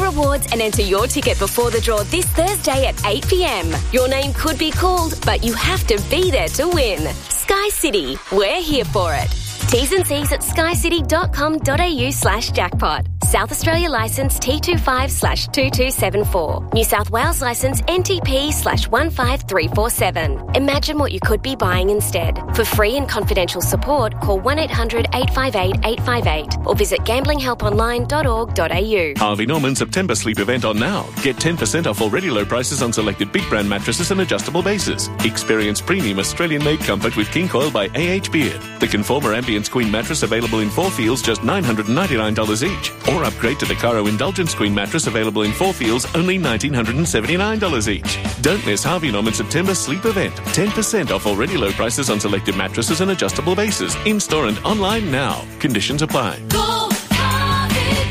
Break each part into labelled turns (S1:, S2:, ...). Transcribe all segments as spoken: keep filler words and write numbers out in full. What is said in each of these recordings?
S1: rewards and enter your ticket before the draw this Thursday at eight p.m. Your name could be called, but you have to be there to win. Sky City, we're here for it. T's and C's at skycity.com.au slash jackpot. South Australia licence T twenty-five slash two two seven four. New South Wales licence N T P slash one five three four seven. Imagine what you could be buying instead. For free and confidential support, call one eight hundred eight five eight eight five eight or visit gambling help online dot org dot a u.
S2: Harvey Norman September sleep event on now. Get ten percent off already low prices on selected big brand mattresses and adjustable bases. Experience premium Australian-made comfort with King Coil by A H Beard. The Conformer Ambience Queen mattress available in four feels, just nine hundred ninety-nine dollars each. Or upgrade to the Caro Indulgence Queen mattress available in four feels, only one thousand nine hundred seventy-nine dollars each. Don't miss Harvey Norman September sleep event. ten percent off already low prices on selected mattresses and adjustable bases. In-store and online now. Conditions apply.
S3: Go, Harvey,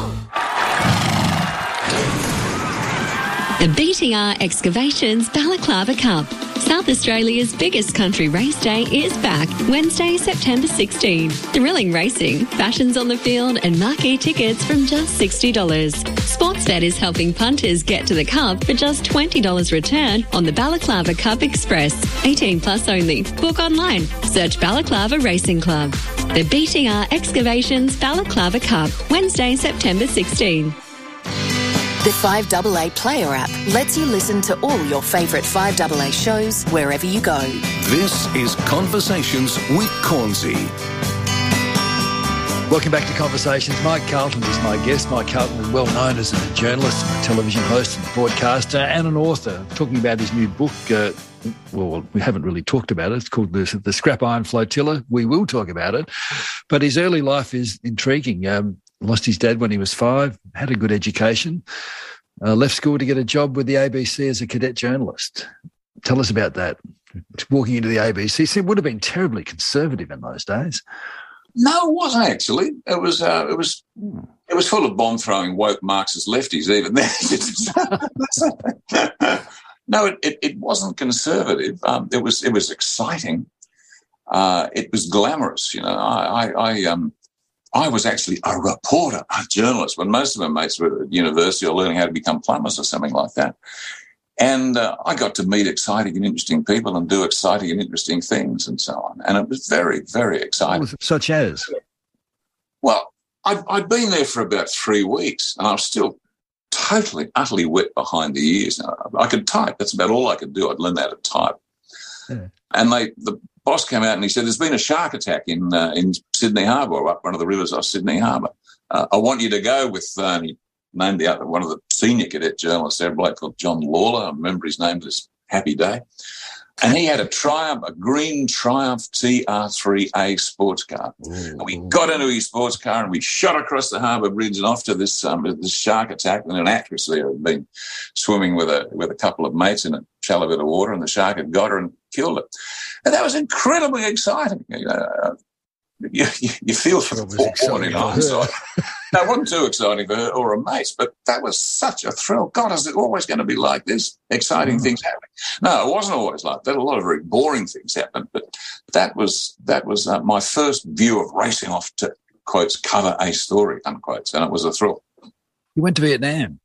S3: go!
S4: The B T R Excavations Balaclava Cup. South Australia's biggest country race day is back, Wednesday, September sixteenth. Thrilling racing, fashions on the field and marquee tickets from just sixty dollars. Sportsbet is helping punters get to the Cup for just twenty dollars return on the Balaclava Cup Express. eighteen plus only. Book online. Search Balaclava Racing Club. The B T R Excavations Balaclava Cup, Wednesday, September sixteenth.
S5: The five A A Player app lets you listen to all your favourite five A A shows wherever you go.
S6: This is Conversations with Cornsey.
S7: Welcome back to Conversations. Mike Carlton is my guest. Mike Carlton is well known as a journalist, a television host, and broadcaster, and an author, talking about his new book. Uh, well, we haven't really talked about it. It's called The, the Scrap Iron Flotilla. We will talk about it. But his early life is intriguing. Um, lost his dad when he was five, had a good education, uh, left school to get a job with the A B C as a cadet journalist. Tell us about that. Walking into the A B C, it would have been terribly conservative in those days.
S8: No, it wasn't actually. It was uh, it was it was full of bomb throwing woke Marxist lefties even then. No, it, it, it wasn't conservative. Um, it was it was exciting. Uh, it was glamorous. You know, I I, I um I was actually a reporter, a journalist, when most of my mates were at university or learning how to become plumbers or something like that. And uh, I got to meet exciting and interesting people and do exciting and interesting things and so on. And it was very, very exciting.
S7: Such as?
S8: Well, I'd, I'd been there for about three weeks and I was still totally, utterly wet behind the ears. I could type. That's about all I could do. I'd learned how to type. Yeah. And they, the boss came out and he said, there's been a shark attack in uh, in Sydney Harbour, or up one of the rivers off Sydney Harbour. Uh, I want you to go with, uh, and he named the other, one of the senior cadet journalists there, a bloke called John Lawler. I remember his name this happy day. And he had a Triumph, a green Triumph T R three A sports car. Ooh. And we got into his sports car and we shot across the harbour bridge and off to this um, this shark attack. And an actress there had been swimming with a with a couple of mates in a shallow bit of water, and the shark had got her and killed her. And that was incredibly exciting. You know, you, you, you feel for the poor woman in hindsight. No, it wasn't too exciting for her or her mates, but that was such a thrill. God, is it always going to be like this? Exciting mm. things happening. No, it wasn't always like that. A lot of very boring things happened, but that was that was uh, my first view of racing off to, quotes, cover a story, unquotes, and it was a thrill.
S7: You went to Vietnam?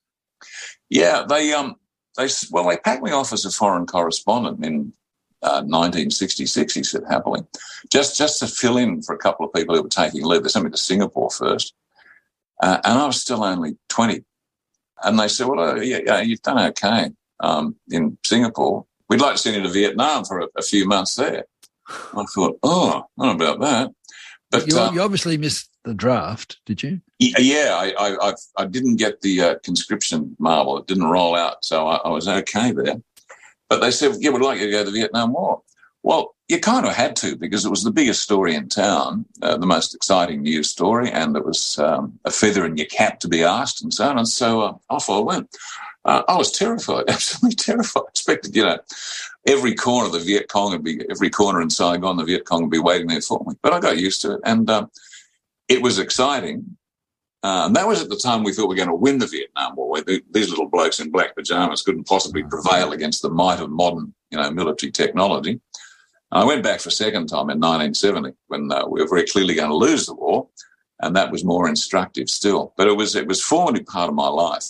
S8: Yeah, they um they well they packed me off as a foreign correspondent in uh, nineteen sixty-six. He said happily, just just to fill in for a couple of people who were taking leave. They sent me to Singapore first. Uh, and I was still only twenty. And they said, well, uh, yeah, yeah, you've done okay um, in Singapore. We'd like to send you to Vietnam for a, a few months there. I thought, oh, I don't know about that. But
S7: you,
S8: um,
S7: you obviously missed the draft, did you?
S8: Yeah, I I, I, I didn't get the uh, conscription marble. It didn't roll out, so I, I was okay there. But they said, yeah, we'd like you to go to the Vietnam War. Well, you kind of had to, because it was the biggest story in town, uh, the most exciting news story, and it was um, a feather in your cap to be asked and so on. And so uh, off I went. Uh, I was terrified, absolutely terrified. I expected, you know, every corner of the Viet Cong would be, every corner in Saigon, the Viet Cong would be waiting there for me. But I got used to it, and um, it was exciting. Uh, and that was at the time we thought we were going to win the Vietnam War. These little blokes in black pajamas couldn't possibly prevail against the might of modern, you know, military technology. I went back for a second time in nineteen seventy when uh, we were very clearly going to lose the war. and that was more instructive still. But it was it was a formative part of my life.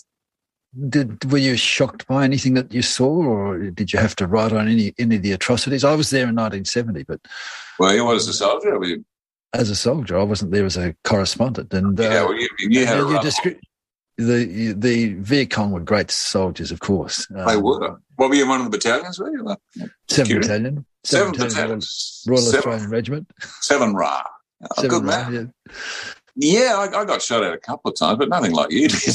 S7: Did were you shocked by anything that you saw, or did you have to write on any any of the atrocities? I was there in nineteen seventy, but
S8: well, you was a soldier. Were you?
S7: As a soldier, I wasn't there as a correspondent. And uh,
S8: yeah, well, you, you had a rough
S7: descri- the the Viet Cong were great soldiers, of course.
S8: They um, were. What were you, one of the battalions? Were you?
S7: Seven battalion.
S8: Seven,
S7: seven
S8: battalion.
S7: Royal
S8: seven,
S7: Australian Regiment.
S8: Seven Ra. Oh,
S7: seven
S8: good
S7: Ra,
S8: man.
S7: Yeah.
S8: Yeah, I, I got shot at a couple of times, but nothing like you did,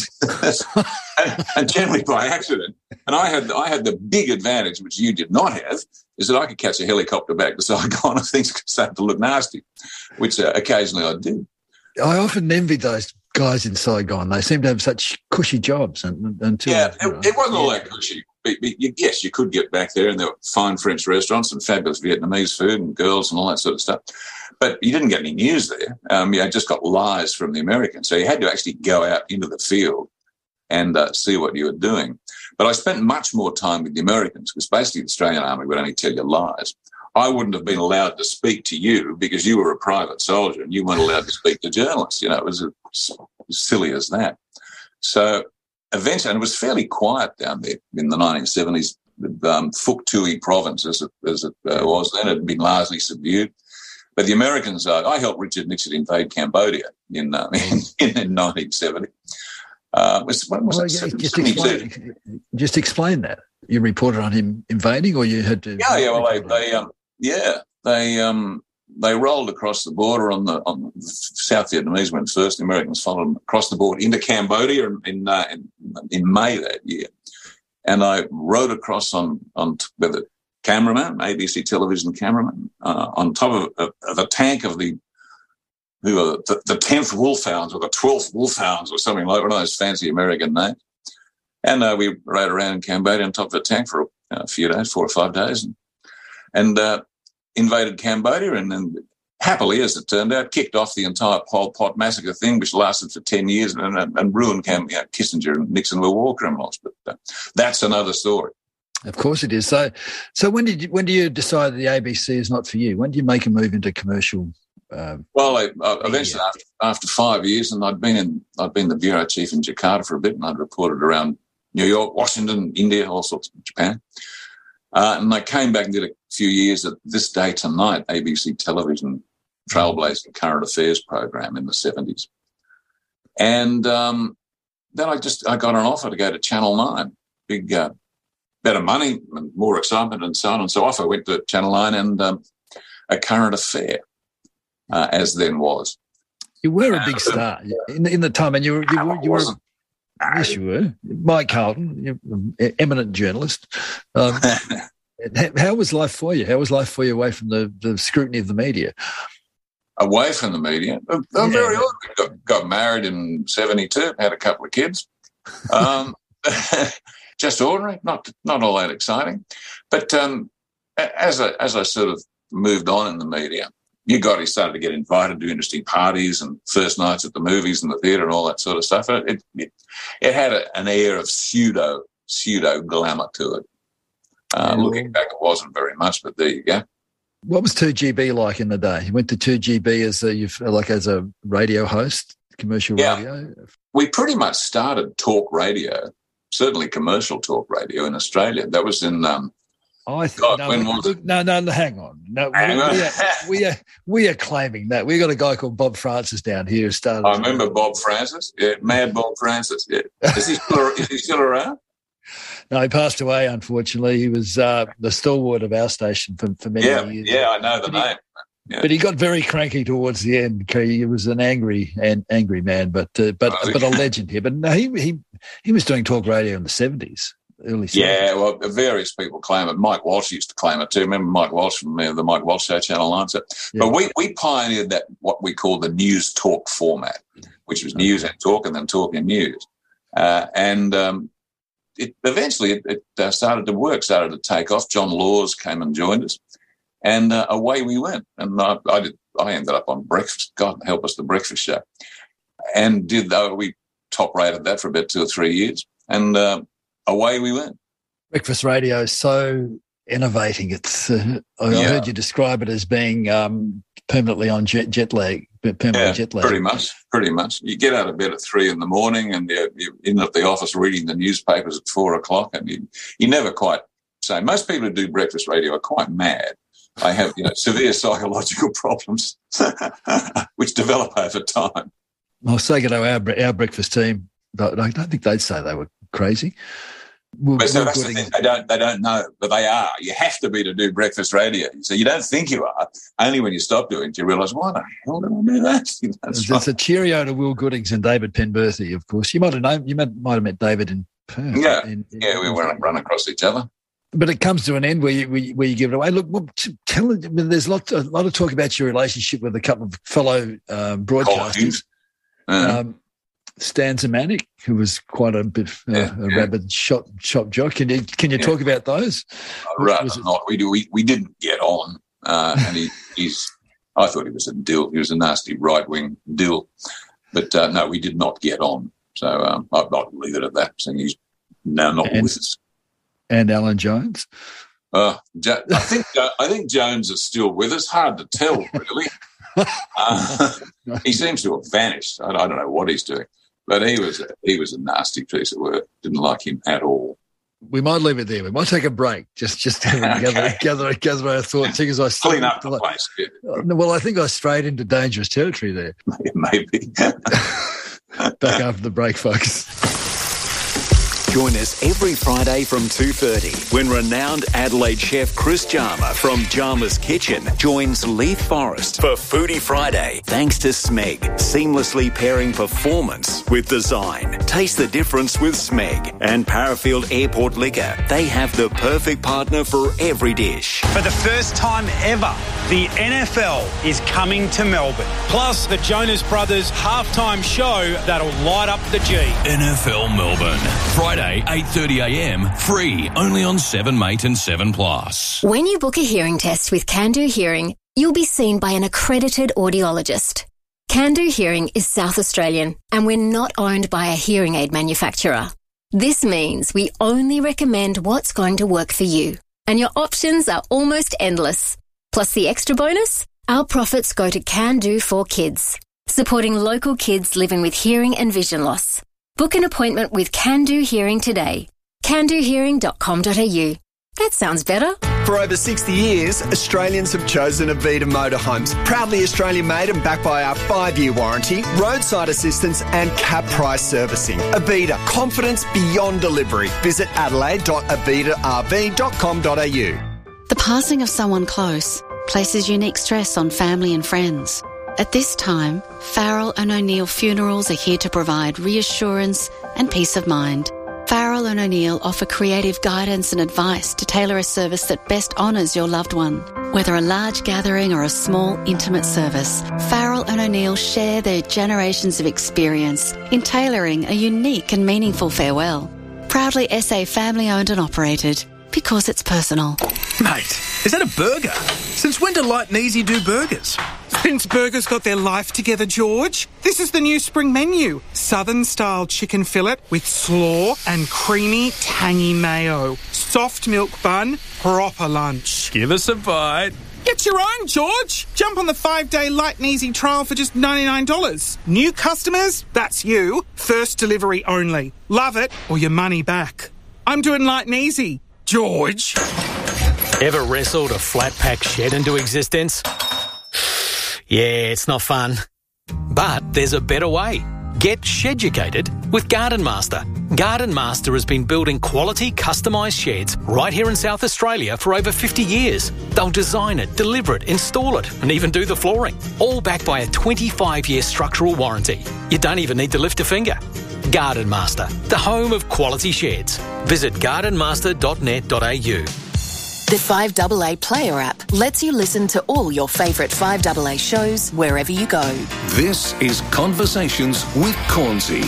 S8: and, and generally by accident. And I had I had the big advantage, which you did not have, is that I could catch a helicopter back to Saigon and things started to look nasty, which uh, occasionally I did.
S7: I often envied those guys in Saigon. They seem to have such cushy jobs. And, until,
S8: yeah, it,
S7: you know,
S8: it wasn't all
S7: yeah.
S8: that cushy. But, but you, yes, you could get back there, and there were fine French restaurants and fabulous Vietnamese food and girls and all that sort of stuff. But you didn't get any news there. Um, you just got lies from the Americans. So you had to actually go out into the field and uh, see what you were doing. But I spent much more time with the Americans because basically the Australian Army would only tell you lies. I wouldn't have been allowed to speak to you because you were a private soldier and you weren't allowed to speak to journalists. You know, it was as silly as that. So eventually, and it was fairly quiet down there in the nineteen seventies. The um, Phuoc Tuy province, as it, as it uh, was then, had been largely subdued. But the Americans, uh, I helped Richard Nixon invade Cambodia in uh, in, in nineteen seventy. Uh, was, when was
S7: well,
S8: that?
S7: Yeah, just, explain, just explain that. You reported on him invading, or you had to?
S8: Yeah, yeah. Well, they, they um, yeah, they um, they rolled across the border on the on the South Vietnamese went first. The Americans followed them across the border into Cambodia in in, uh, in in May that year, and I rode across on on with a cameraman, A B C television cameraman, uh, on top of, of, of a tank of the who are the, the tenth Wolfhounds or the twelfth Wolfhounds or something like one of those fancy American names. And uh, we rode around in Cambodia on top of the tank for a, a few days, four or five days, and, and uh, invaded Cambodia and then happily, as it turned out, kicked off the entire Pol Pot massacre thing, which lasted for ten years and, and, and ruined Cam- you know, Kissinger and Nixon were war criminals. But uh, that's another story.
S7: Of course it is. So, so when did you, when do you decide the A B C is not for you? When do you make a move into commercial? Uh,
S8: well, I, I eventually after, after five years, and I'd been in, I'd been the bureau chief in Jakarta for a bit, and I'd reported around New York, Washington, India, all sorts of Japan. Uh, and I came back and did a few years at This Day Tonight, A B C television trailblazing current affairs program in the seventies. And um, then I just I got an offer to go to Channel nine, big. Uh, better money and more excitement and so on. And so off I went to Channel nine and um, A Current Affair, uh, as then was.
S7: You were a big star in, in the time, and you were, you were, you were yes, you were. Mike Carlton, you're an eminent journalist. Um, how was life for you? How was life for you away from the, the scrutiny of the media?
S8: Away from the media? I'm yeah. very old. Got, got married in seventy-two, had a couple of kids. Um Just ordinary, not not all that exciting. But um, as I, as I sort of moved on in the media, you got he started to get invited to interesting parties and first nights at the movies and the theatre and all that sort of stuff. It it, it had a, an air of pseudo pseudo glamour to it. Uh, yeah. Looking back, it wasn't very much, but there you go.
S7: What was two G B like in the day? You went to two G B as a, you've, like as a radio host, commercial
S8: yeah.
S7: radio.
S8: We pretty much started talk radio. Certainly commercial talk radio in Australia. That was in... Um,
S7: oh, I th-
S8: God,
S7: no,
S8: when
S7: we,
S8: was it?
S7: No, no, no, hang on. No,
S8: hang
S7: we,
S8: on.
S7: We, are, we, are, we are claiming that. We've got a guy called Bob Francis down here who started...
S8: I remember Bob Francis. Yeah, Mad Bob Francis. Yeah. Is, he still, is he still around?
S7: No, he passed away, unfortunately. He was uh, the stalwart of our station for, for many
S8: yeah,
S7: years.
S8: Yeah, I know the
S7: but
S8: name.
S7: He,
S8: yeah.
S7: But he got very cranky towards the end. He was an angry and angry man, but uh, but
S8: oh,
S7: but a legend here. But no, he he he was doing talk radio in the seventies, early seventies.
S8: Yeah, well, various people claim it. Mike Walsh used to claim it too. Remember Mike Walsh from uh, the Mike Walsh Show, Channel nine? So, yeah. But we, we pioneered that, what we call the news talk format, which was news and talk and then talk and news. Uh, and um, it, eventually it, it uh, started to work, started to take off. John Laws came and joined us. And uh, away we went. And I, I did. I ended up on Breakfast. God help us, the Breakfast Show. And did uh, we top-rated that for about two or three years. And uh, away we went.
S7: Breakfast radio is so innovating. It's uh, I
S8: Yeah.
S7: heard you describe it as being um, permanently on jet, jet lag, permanently
S8: Yeah,
S7: jet lag.
S8: pretty much, pretty much. You get out of bed at three in the morning and you're, you're in at the office reading the newspapers at four o'clock, and you, you never quite say. Most people who do breakfast radio are quite mad. They have, you know, severe psychological problems which develop over time.
S7: I'll say to our, our breakfast team, but I don't think they'd say they were crazy. We're,
S8: But so
S7: we're
S8: that's the
S7: putting-
S8: thing. They don't, they don't know, but they are. You have to be to do breakfast radio. So you don't think you are. Only when you stop doing it, do you realise, why the hell did I do that? You know, that's
S7: It's
S8: right.
S7: a cheerio to Will Goodings and David Penberthy, of course. You might have known, you might, might have met David in Perth.
S8: Yeah,
S7: in, in,
S8: yeah, we run, run across each other.
S7: But it comes to an end where you, where you, where you give it away. Look, well, t- tell, I mean, there's a lot, a lot of talk about your relationship with a couple of fellow um, broadcasters.
S8: Uh,
S7: Um, Stan Zemanek, who was quite a bit uh,
S8: Yeah,
S7: a
S8: yeah.
S7: rabid shop shop jock. Can you can you
S8: Yeah.
S7: talk about those?
S8: rather
S7: was it-
S8: not. We, do, we, we didn't get on. Uh, and he, he's, I thought he was a dill. He was a nasty right-wing dill. But uh, no, we did not get on. So um, I'd, I'd leave it at that, saying he's now not
S7: And-
S8: with us.
S7: And Alan Jones.
S8: Uh, jo- I think Jo- I think Jones is still with us. Hard to tell, really. Uh, he seems to have vanished. I, I don't know what he's doing, but he was a, he was a nasty piece of work. Didn't like him at all.
S7: We might leave it there. We might take a break. Just just to gather,
S8: Okay.
S7: gather gather our thoughts. Because I
S8: Clean up the place. Yeah,
S7: Well, I think I strayed into dangerous territory there.
S8: maybe.
S7: Back after the break, folks.
S9: Join us every Friday from two thirty when renowned Adelaide chef Chris Jarma from Jarma's Kitchen joins Leith Forrest for Foodie Friday. Thanks to Smeg, seamlessly pairing performance with design. Taste the difference with Smeg and Parafield Airport Liquor. They have the perfect partner for every dish.
S10: For the first time ever, the N F L is coming to Melbourne. Plus, the Jonas Brothers halftime show that'll light up the G.
S11: N F L Melbourne, Friday, eight thirty a m, free, only on seven Mate and seven Plus.
S1: When you book a hearing test with Can-Do Hearing, you'll be seen by an accredited audiologist. Can-Do Hearing is South Australian, and we're not owned by a hearing aid manufacturer. This means we only recommend what's going to work for you, and your options are almost endless. Plus the extra bonus, our profits go to Can-Do for Kids, supporting local kids living with hearing and vision loss. Book an appointment with Can-Do Hearing today. can do hearing dot com dot a u. That sounds better.
S12: For over sixty years, Australians have chosen Avita Motorhomes. Proudly Australian made and backed by our five-year warranty, roadside assistance and cap price servicing. Avita, confidence beyond delivery. Visit adelaide dot avita r v dot com dot a u.
S13: The passing of someone close places unique stress on family and friends. At this time, Farrell and O'Neill Funerals are here to provide reassurance and peace of mind. Farrell and O'Neill offer creative guidance and advice to tailor a service that best honours your loved one. Whether a large gathering or a small, intimate service, Farrell and O'Neill share their generations of experience in tailoring a unique and meaningful farewell. Proudly S A family-owned and operated, because it's personal.
S14: Mate, is that a burger? Since when do Light and Easy do burgers?
S15: Since burgers got their life together, George. This is the new spring menu. Southern-style chicken fillet with slaw and creamy, tangy mayo. Soft milk bun, proper lunch.
S14: Give us a bite.
S15: Get your own, George. Jump on the five-day Light and Easy trial for just ninety-nine dollars. New customers? That's you. First delivery only. Love it or your money back. I'm doing Light and Easy. George.
S10: Ever wrestled a flat-pack shed into existence? Yeah, it's not fun. But there's a better way. Get sheducated with Garden Master. Garden Master has been building quality customised sheds right here in South Australia for over fifty years. They'll design it, deliver it, install it, and even do the flooring. All backed by a twenty-five year structural warranty. You don't even need to lift a finger. Garden Master, the home of quality sheds. Visit garden master dot net dot a u.
S5: The five A A Player app lets you listen to all your favourite five A A shows wherever you go.
S6: This is Conversations with Cornsey.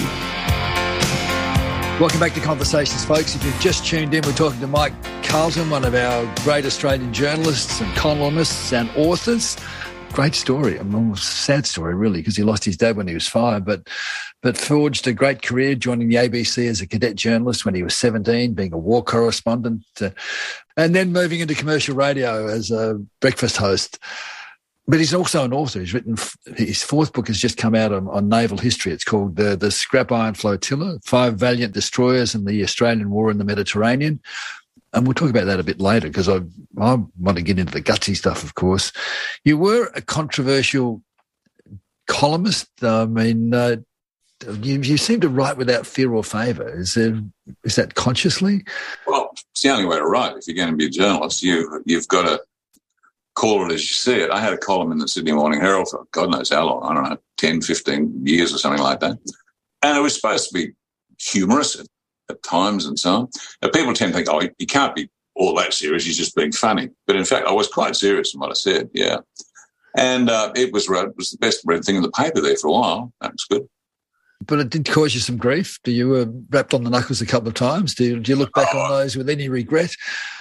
S7: Welcome back to Conversations, folks. If you've just tuned in, we're talking to Mike Carlton, one of our great Australian journalists and columnists and authors. Great story. I mean, sad story, really, because he lost his dad when he was five. But but forged a great career joining the A B C as a cadet journalist when he was seventeen, being a war correspondent, uh, and then moving into commercial radio as a breakfast host. But he's also an author. He's written, his fourth book has just come out on, on naval history. It's called The, the Scrap Iron Flotilla, Five Valiant Destroyers in the Australian War in the Mediterranean. And we'll talk about that a bit later because I, I want to get into the gutsy stuff, of course. You were a controversial columnist. I mean, uh, you, you seem to write without fear or favour. Is there, is that consciously?
S8: Well, it's the only way to write. If you're going to be a journalist, you, you've got to call it as you see it. I had a column in the Sydney Morning Herald for God knows how long, I don't know, ten, fifteen years or something like that. And it was supposed to be humorous at, at times and so on. Now, people tend to think, oh, you can't be all that serious, he's just being funny. But in fact, I was quite serious in what I said, yeah. And uh, it was read, it was the best read thing in the paper there for a while. That was good.
S7: But it did cause you some grief. Do you uh, wrapped on the knuckles a couple of times? Do you, do you look back oh. on those with any regret?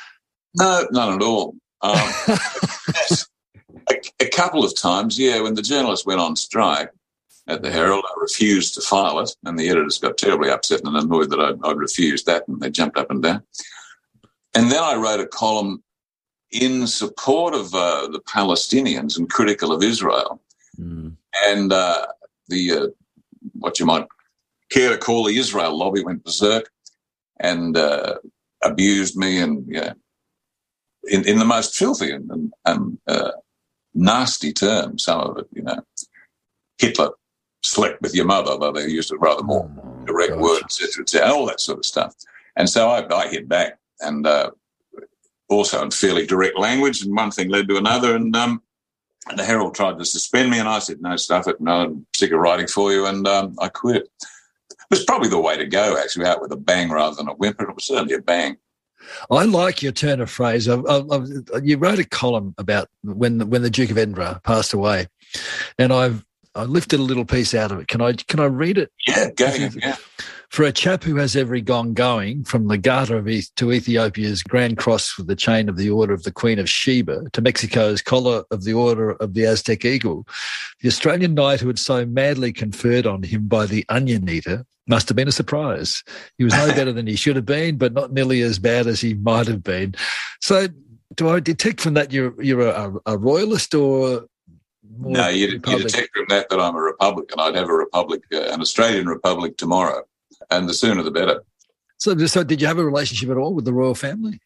S8: No, none at all. Um, yes, a, a couple of times, yeah, when the journalists went on strike at the Herald, I refused to file it, and the editors got terribly upset and annoyed that I'd, I'd refused that, and they jumped up and down. And then I wrote a column in support of uh, the Palestinians and critical of Israel. Mm. And uh, the, uh, what you might care to call the Israel lobby went berserk and uh, abused me and, yeah, In, in the most filthy and, and, and uh, nasty terms, some of it, you know. Hitler slept with your mother, though they used a rather more oh, direct gosh. word, et cetera, et cetera, all that sort of stuff. And so I, I hit back, and uh, also in fairly direct language, and one thing led to another, and, um, and the Herald tried to suspend me, and I said, no, stuff it, no, I'm sick of writing for you, and um, I quit. It was probably the way to go, actually, out with a bang rather than a whimper. It was certainly a bang.
S7: I like your turn of phrase. I've, I've, you wrote a column about when the, when the Duke of Edinburgh passed away, and I've I lifted a little piece out of it. Can I can I read it?
S8: Yeah, go ahead. Yeah.
S7: For a chap who has every gong going, from the Garter of East to Ethiopia's Grand Cross with the chain of the Order of the Queen of Sheba to Mexico's collar of the Order of the Aztec Eagle, the Australian knight who had so madly conferred on him by the Onion Eater must have been a surprise. He was no better than he should have been, but not nearly as bad as he might have been. So do I detect from that you're you're a, a royalist or more
S8: No, you, you detect from that that I'm a Republican. I'd have a Republic, uh, an Australian Republic tomorrow, and the sooner the better.
S7: So, so did you have a relationship at all with the royal family?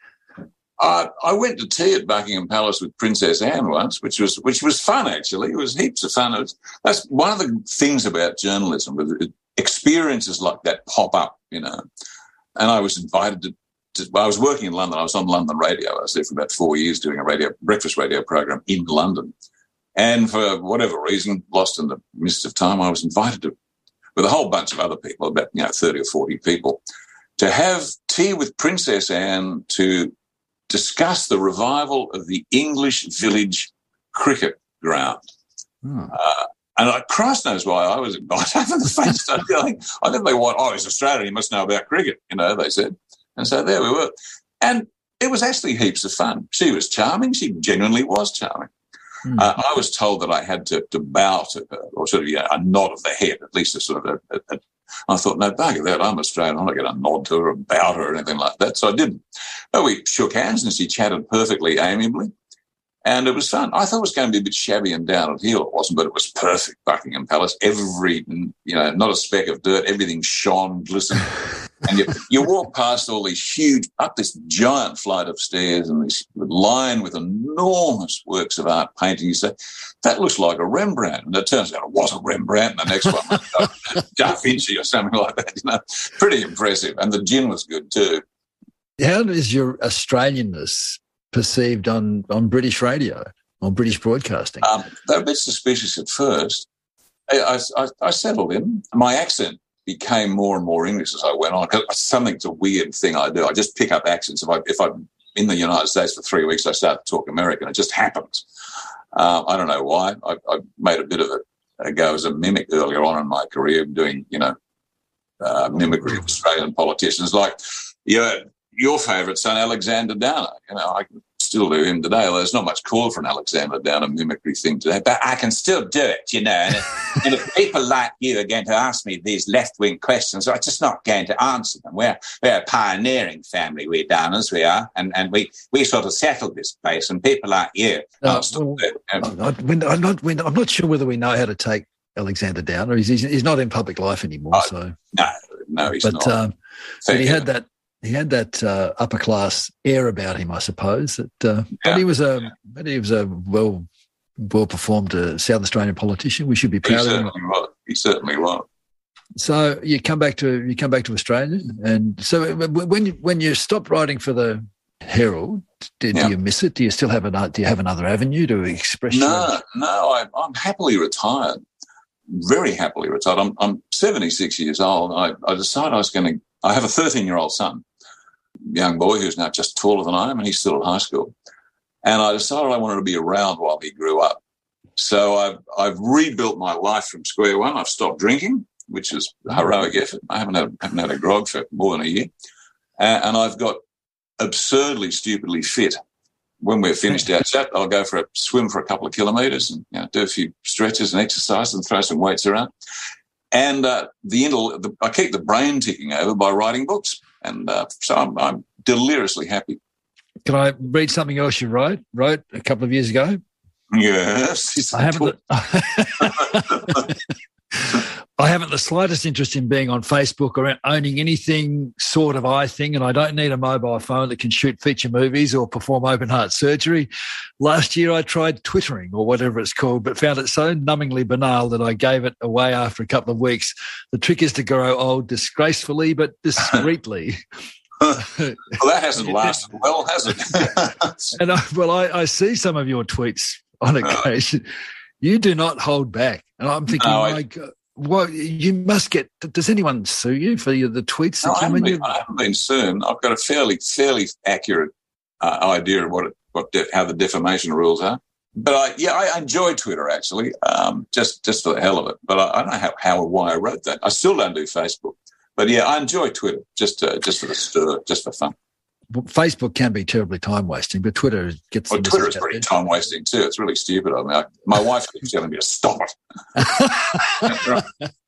S8: Uh, I went to tea at Buckingham Palace with Princess Anne once, which was which was fun, actually. It was heaps of fun. It was, that's one of the things about journalism. It, experiences like that pop up, you know. And I was invited to, to well, I was working in London. I was on London radio. I was there for about four years doing a radio breakfast radio program in London. And for whatever reason, lost in the mist of time, I was invited to, with a whole bunch of other people, about, you know, thirty or forty people, to have tea with Princess Anne to discuss the revival of the English village cricket ground. Hmm. Uh, And I, Christ knows why I was invited. The face started going, I think they want, oh, he's Australian, he must know about cricket, you know, they said. And so there we were. And it was actually heaps of fun. She was charming. She genuinely was charming. Mm. Uh, I was told that I had to, to bow to her, or sort of, you know, a nod of the head, at least a sort of a, a, a I thought, no, bugger that, I'm Australian, I'm not going to nod to her or bow to her or anything like that. So I didn't. But we shook hands and she chatted perfectly amiably. And it was fun. I thought it was going to be a bit shabby and down at heel. It wasn't, but it was perfect. Buckingham Palace, every, you know, not a speck of dirt. Everything shone, glistened. And you, you walk past all these huge, up this giant flight of stairs and this line with enormous works of art painting. You say, that looks like a Rembrandt. And it turns out it was a Rembrandt. And the next one was Da Vinci or something like that. You know, pretty impressive. And the gin was good too.
S7: How is your Australianness perceived on, on British radio, on British broadcasting?
S8: Um, they were a bit suspicious at first. I, I, I settled in. My accent became more and more English as I went on. Cause something's a weird thing I do. I just pick up accents. If, I, if I'm in the United States for three weeks, I start to talk American. It just happens. Uh, I don't know why. I, I made a bit of a, a go as a mimic earlier on in my career, doing, you know, uh, mimicry of Australian politicians like, yeah, your favourite son, Alexander Downer. You know, I can still do him today. Although there's not much call for an Alexander Downer mimicry thing today, but I can still do it, you know. And, if, and if people like you are going to ask me these left-wing questions, I'm just not going to answer them. We're we're a pioneering family, we Downers, we are, and and we, we sort of settled this place. And people like you,
S7: Uh,
S8: are still there.
S7: I'm not, I'm not, I'm not sure whether we know how to take Alexander Downer. He's, he's, he's not in public life anymore.
S8: Oh,
S7: so
S8: no, no, he's
S7: but,
S8: not.
S7: Um, but he
S8: you.
S7: had that. He had that uh, upper class air about him, I suppose. That, uh,
S8: Yeah.
S7: But he was a, but he was a well, well performed uh, South Australian politician. We should be
S8: He
S7: proud of him.
S8: certainly was. He certainly was.
S7: So you come back to you come back to Australia, and so when you, when you stopped writing for the Herald, did
S8: Yeah.
S7: you miss it? Do you still have an do you have another avenue to express? your-
S8: No, no, I, I'm happily retired. Very happily retired. I'm, I'm seventy-six years old. I, I decided I was going to. I have a thirteen-year-old son, young boy who's now just taller than I am, and he's still at high school. And I decided I wanted to be around while he grew up. So I've, I've rebuilt my life from square one. I've stopped drinking, which is a heroic effort. I haven't had, haven't had a grog for more than a year. Uh, and I've got absurdly, stupidly fit. When we're finished our chat, I'll go for a swim for a couple of kilometres and, you know, do a few stretches and exercise and throw some weights around. And uh, the, the I keep the brain ticking over by writing books. And uh, so I'm, I'm deliriously happy.
S7: Can I read something else you wrote wrote a couple of years ago?
S8: Yes.
S7: I haven't. I haven't the slightest interest in being on Facebook or owning anything sort of I thing, and I don't need a mobile phone that can shoot feature movies or perform open heart surgery. Last year I tried Twittering or whatever it's called, but found it so numbingly banal that I gave it away after a couple of weeks. The trick is to grow old disgracefully but discreetly.
S8: Well, that hasn't lasted well, has it?
S7: And I, well, I, I see some of your tweets on occasion. You do not hold back, and I'm thinking,
S8: No, I-
S7: my God, well, you must get. Does anyone sue you for your, the tweets
S8: No,
S7: that
S8: I,
S7: come
S8: haven't
S7: in?
S8: been, I haven't been soon. I've got a fairly, fairly accurate uh, idea of what, it, what de- how the defamation rules are. But I, yeah, I enjoy Twitter actually, um, just just for the hell of it. But I, I don't know how, how or why I wrote that. I still don't do Facebook. But yeah, I enjoy Twitter just uh, just for the stir, just for fun.
S7: Well, Facebook can be terribly time wasting, but Twitter gets.
S8: Well,
S7: the
S8: Twitter
S7: message
S8: is
S7: out
S8: pretty
S7: there.
S8: time wasting too. It's really stupid. I mean, I, my wife keeps telling me to stop it.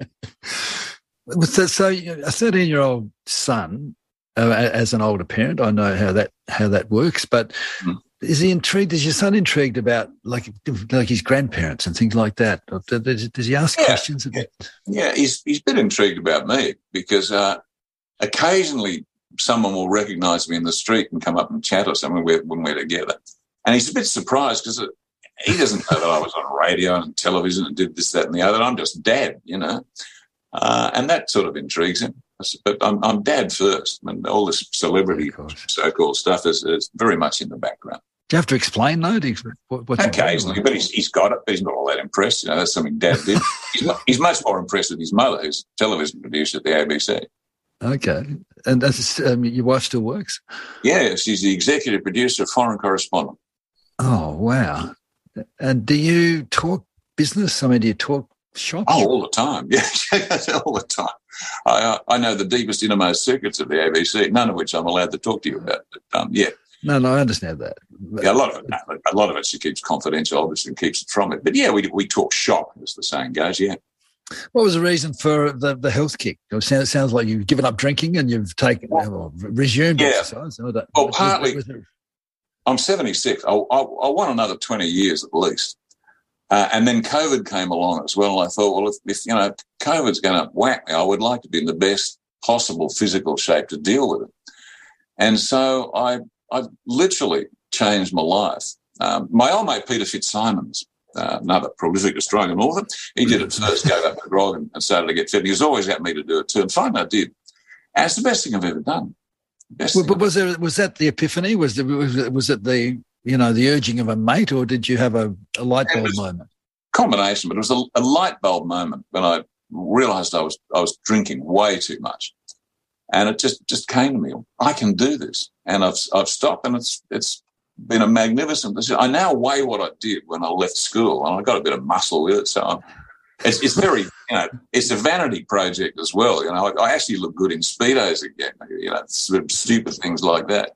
S7: So, so a thirteen-year-old son, uh, as an older parent, I know how that how that works. But
S8: Mm.
S7: is he intrigued? Is your son intrigued about like like his grandparents and things like that? Or Does, does he ask
S8: Yeah,
S7: questions about?
S8: Yeah, he's he's a bit intrigued about me because uh, occasionally someone will recognise me in the street and come up and chat or something when we're, when we're together. And he's a bit surprised because he doesn't know that I was on radio and television and did this, that and the other. I'm just dad, you know. Uh, and that sort of intrigues him. But I'm, I'm dad first. I mean, all this celebrity so-called stuff is, is very much in the background.
S7: Do you have to explain though? Do you, what, what's
S8: Occasionally, but he's, he's got it, but he's not all that impressed. You know, that's something Dad did. he's, not, he's much more impressed with his mother, who's a television producer at the A B C.
S7: Okay. And that's, um, your wife still works?
S8: Yeah, she's the executive producer of Foreign Correspondent.
S7: Oh, wow. And do you talk business? I mean, do you talk shop?
S8: Oh, all the time. Yeah, all the time. I, uh, I know the deepest, innermost secrets of the A B C, none of which I'm allowed to talk to you about. But, um, yeah.
S7: No, no, I understand that.
S8: Yeah, a lot of it, no, a lot of it she keeps confidential, obviously, and keeps it from it. But yeah, we we talk shop, as the saying goes. Yeah.
S7: What was the reason for the, the health kick? It sounds, sounds like you've given up drinking and you've taken or resumed
S8: Yeah.
S7: exercise. I don't-
S8: Well,
S7: was-
S8: partly.
S7: was there-
S8: I'm seventy-six. I, I, I want another twenty years at least. Uh, and then COVID came along as well. And I thought, well, if, if you know, COVID's going to whack me, I would like to be in the best possible physical shape to deal with it. And so I, I literally changed my life. Um, my old mate Peter Fitzsimons, uh, another prolific Australian author, he did it first, gave up the grog and, and started to get fit. He was always at me to do it too. And finally I did. And it's the best thing I've ever done. Best
S7: Well,
S8: thing
S7: but was there was that the epiphany? Was there, was it, was it the you know the urging of a mate, or did you have a, a light
S8: It
S7: bulb
S8: was-
S7: moment?
S8: combination, but it was a, a light bulb moment when I realised I was I was drinking way too much, and it just, just came to me. I can do this, and I've I've stopped, and it's it's been a magnificent decision. I now weigh what I did when I left school, and I got a bit of muscle with it. So I'm, it's it's very you know it's a vanity project as well. You know, I, I actually look good in speedos again. You know, sort of stupid things like that.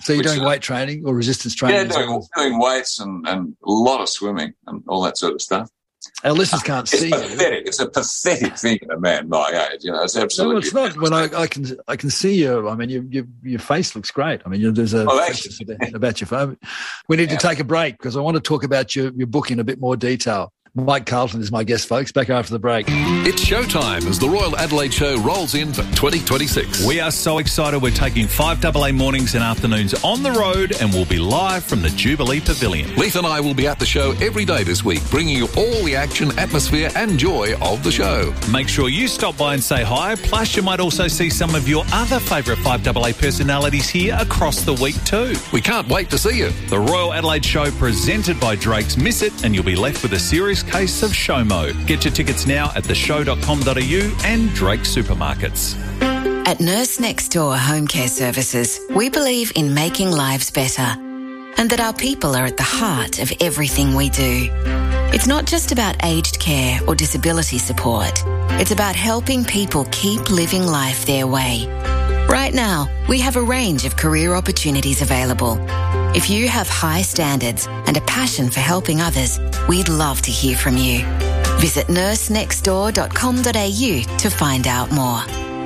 S7: So you're
S8: Which
S7: doing
S8: is-
S7: weight training or resistance training?
S8: Yeah,
S7: as
S8: doing,
S7: well?
S8: doing weights and, and a lot of swimming and all that sort of stuff.
S7: Our listeners can't
S8: It's
S7: see you.
S8: pathetic. It's a pathetic thing in a man my age. You know, it's
S7: No,
S8: absolutely.
S7: it's not. When I, I can, I can see you. I mean, your your, your face looks great. I mean, you, there's a
S8: Oh,
S7: question about your phone. We need
S8: Yeah.
S7: to take a break because I want to talk about your, your book in a bit more detail. Mike Carlton is my guest, folks. Back after the break.
S11: It's showtime as the Royal Adelaide Show rolls in for twenty twenty-six.
S16: We are so excited. We're taking five A A mornings and afternoons on the road and we'll be live from the Jubilee Pavilion.
S11: Leith and I will be at the show every day this week, bringing you all the action, atmosphere and joy of the show.
S16: Make sure you stop by and say hi. Plus, you might also see some of your other favourite five A A personalities here across the week too.
S11: We can't wait to see you.
S16: The Royal Adelaide Show presented by Drake's. Miss it and you'll be left with a serious case of SHOMO. Get your tickets now at the show dot com dot a u and Drake supermarkets.
S17: At Nurse Next Door Home Care Services, we believe in making lives better and that our people are at the heart of everything we do. It's not just about aged care or disability support. It's about helping people keep living life their way. Right now, we have a range of career opportunities available. If you have high standards and a passion for helping others, we'd love to hear from you. Visit nurse next door dot com dot a u to find out more.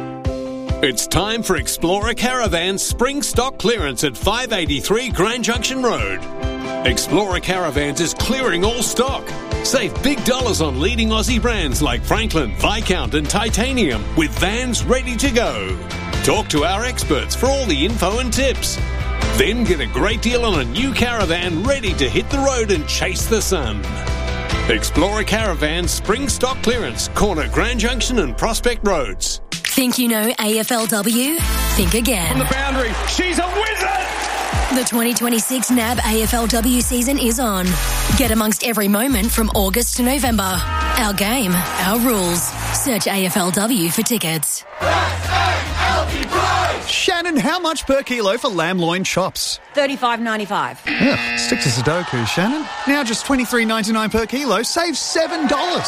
S18: It's time for Explorer Caravan's spring stock clearance at five eighty-three Grand Junction Road. Explorer Caravans is clearing all stock. Save big dollars on leading Aussie brands like Franklin, Viscount and Titanium with vans ready to go. Talk to our experts for all the info and tips. Then get a great deal on a new caravan ready to hit the road and chase the sun. Explorer Caravan spring stock clearance, corner Grand Junction and Prospect Roads.
S19: Think you know A F L W? Think again.
S18: On the boundary, she's a wizard!
S19: The twenty twenty-six N A B A F L W season is on. Get amongst every moment from August to November. Our game, our rules. Search A F L W for tickets.
S20: Shannon, how much per kilo for lamb loin chops?
S21: thirty-five ninety-five.
S20: Yeah, stick to Sudoku, Shannon. Now just twenty-three ninety-nine per kilo, save seven dollars.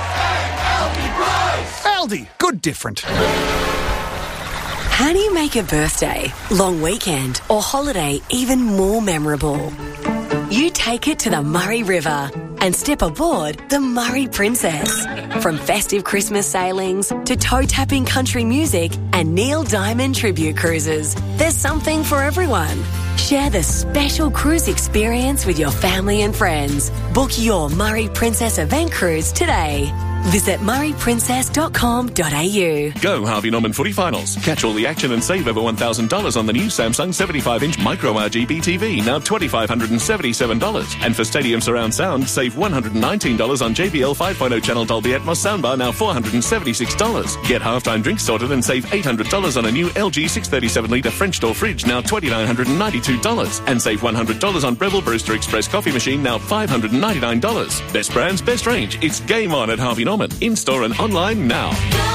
S20: Aldi, good different.
S22: How do you make a birthday, long weekend or holiday even more memorable? You take it to the Murray River and step aboard the Murray Princess. From festive Christmas sailings to toe-tapping country music and Neil Diamond tribute cruises, there's something for everyone. Share the special cruise experience with your family and friends. Book your Murray Princess event cruise today. Visit murray princess dot com dot a u.
S2: Go Harvey Norman footy finals. Catch all the action and save over one thousand dollars on the new Samsung seventy-five inch micro R G B T V, now two thousand five hundred seventy-seven dollars. And for stadium surround sound, save one hundred nineteen dollars on J B L five point oh channel Dolby Atmos soundbar, now four hundred seventy-six dollars. Get halftime drinks sorted and save eight hundred dollars on a new L G six thirty-seven litre French door fridge, now two thousand nine hundred ninety-two dollars. And save one hundred dollars on Breville Brewster Express coffee machine, now five hundred ninety-nine dollars. Best brands, best range. It's game on at Harvey Norman. In-store and online now.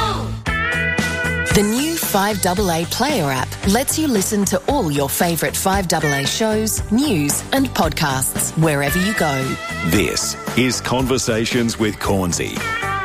S5: The new five A A Player app lets you listen to all your favourite five A A shows, news and podcasts wherever you go.
S9: This is Conversations with Cornsey.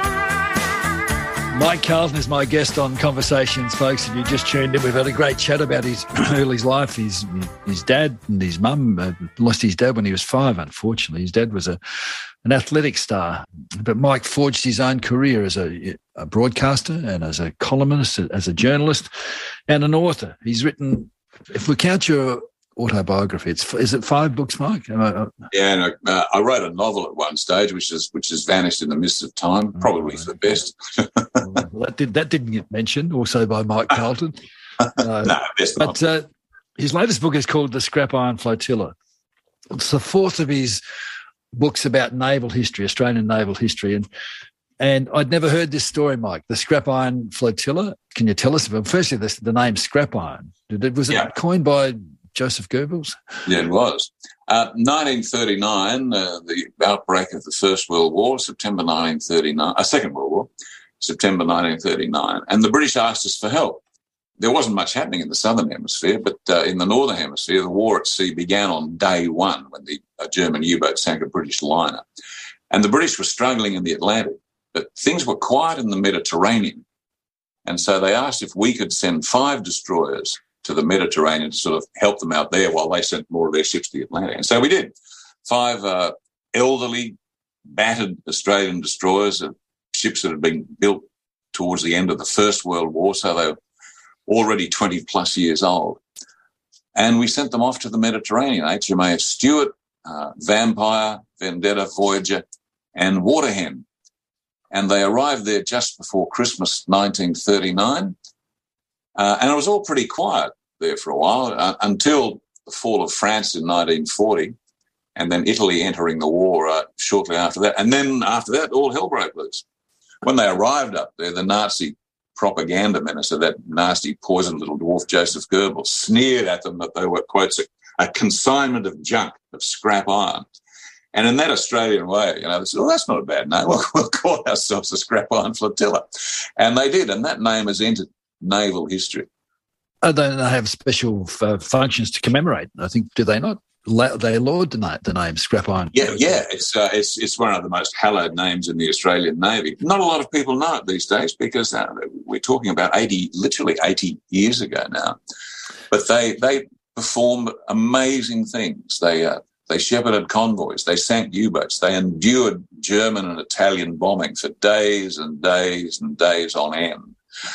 S7: Mike Carlton is my guest on Conversations, folks. If you just tuned in, we've had a great chat about his early life. His his dad and his mum uh, lost his dad when he was five, unfortunately. His dad was a an athletic star. But Mike forged his own career as a, a broadcaster and as a columnist, as a journalist and an author. He's written, if we count your autobiography, it's is it five books, Mike? Am I,
S8: Yeah, and I, uh, I wrote a novel at one stage, which is which has vanished in the mist of time, probably for the best.
S7: well, that, did, that didn't get mentioned, also by Mike Carlton. Uh,
S8: no, best not.
S7: But uh, his latest book is called The Scrap Iron Flotilla. It's the fourth of his books about naval history, Australian naval history. And and I'd never heard this story, Mike. The Scrap Iron Flotilla. Can you tell us about it? Firstly, the, the name Scrap Iron. Did it, was it
S8: Yeah.
S7: coined by Joseph Goebbels?
S8: Yeah, it was. Uh, nineteen thirty-nine, uh, the outbreak of the First World War, September nineteen thirty-nine, uh, Second World War, September nineteen thirty-nine, and the British asked us for help. There wasn't much happening in the Southern Hemisphere, but uh, in the Northern Hemisphere, the war at sea began on day one when the uh, German U-boat sank a British liner. And the British were struggling in the Atlantic, but things were quiet in the Mediterranean. And so they asked if we could send five destroyers to the Mediterranean to sort of help them out there while they sent more of their ships to the Atlantic. And so we did. Five uh, elderly, battered Australian destroyers, uh, ships that had been built towards the end of the First World War, so they were already twenty plus years old. And we sent them off to the Mediterranean, H M A S Stuart, uh, Vampire, Vendetta, Voyager, and Waterhen. And they arrived there just before Christmas nineteen thirty-nine. Uh, and it was all pretty quiet there for a while uh, until the fall of France in nineteen forty, and then Italy entering the war uh, shortly after that. And then after that, all hell broke loose. When they arrived up there, the Nazi propaganda minister, that nasty, poisoned little dwarf Joseph Goebbels, sneered at them that they were, quotes, a, a consignment of junk, of scrap iron. And in that Australian way, you know, they said, well, that's not a bad name. We'll, we'll call ourselves the Scrap Iron Flotilla. And they did, and that name has entered naval history.
S7: Oh, they have special uh, functions to commemorate, I think, do they not? They laud the name, the name Scrap Iron.
S8: Yeah, yeah, it's uh, it's it's one of the most hallowed names in the Australian Navy. Not a lot of people know it these days because uh, we're talking about eighty, literally eighty years ago now. But they they performed amazing things. They uh, they shepherded convoys. They sank U-boats. They endured German and Italian bombing for days and days and days on end.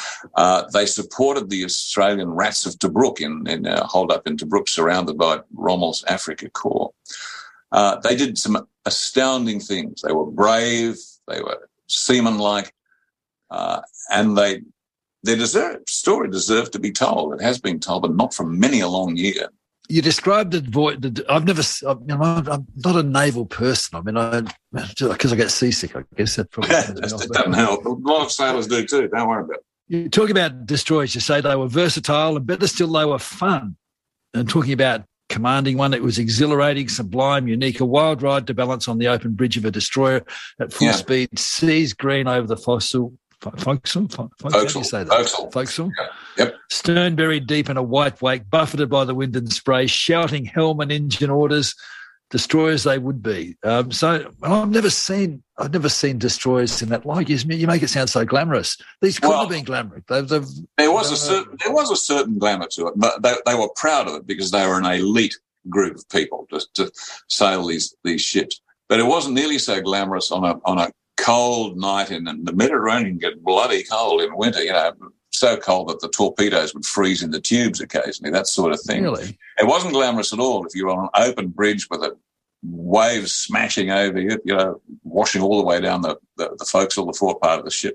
S8: Uh, they supported the Australian Rats of Tobruk in, in a hold-up in Tobruk surrounded by Rommel's Afrika Korps. Uh, they did some astounding things. They were brave, they were seaman-like, uh, and they their deserved, story deserved to be told. It has been told, but not for many a long year.
S7: You described it. The, I've never. You know, I'm not a naval person. I mean, I because I get seasick. I guess that probably
S8: doesn't help. A lot of sailors do too. Don't worry about it.
S7: You talk about destroyers. You say they were versatile, and better still, they were fun. And talking about commanding one, it was exhilarating, sublime, unique, a wild ride to balance on the open bridge of a destroyer at full yeah. speed, seas green over the fossil. Forecastle? How do you say that?
S8: Forecastle.
S7: Forecastle?
S8: Yeah. Yep.
S7: Stern buried deep in a white wake, buffeted by the wind and spray, shouting helm and engine orders, destroyers they would be. Um, so well, I've never seen I've never seen destroyers in that light. You, you make it sound so glamorous. These couldn't
S8: well,
S7: have been glamorous. They've, they've,
S8: there was
S7: uh,
S8: a certain there was a certain glamour to it, but they, they were proud of it because they were an elite group of people to, to sail these these ships. But it wasn't nearly so glamorous on a on a cold night in the Mediterranean. Get bloody cold in winter, you know, so cold that the torpedoes would freeze in the tubes occasionally, that sort of thing.
S7: Really?
S8: It wasn't glamorous at all if you were on an open bridge with a waves smashing over you, you know, washing all the way down the, the, the forecastle, the fore part of the ship,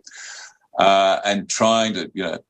S8: uh, and trying to, you know,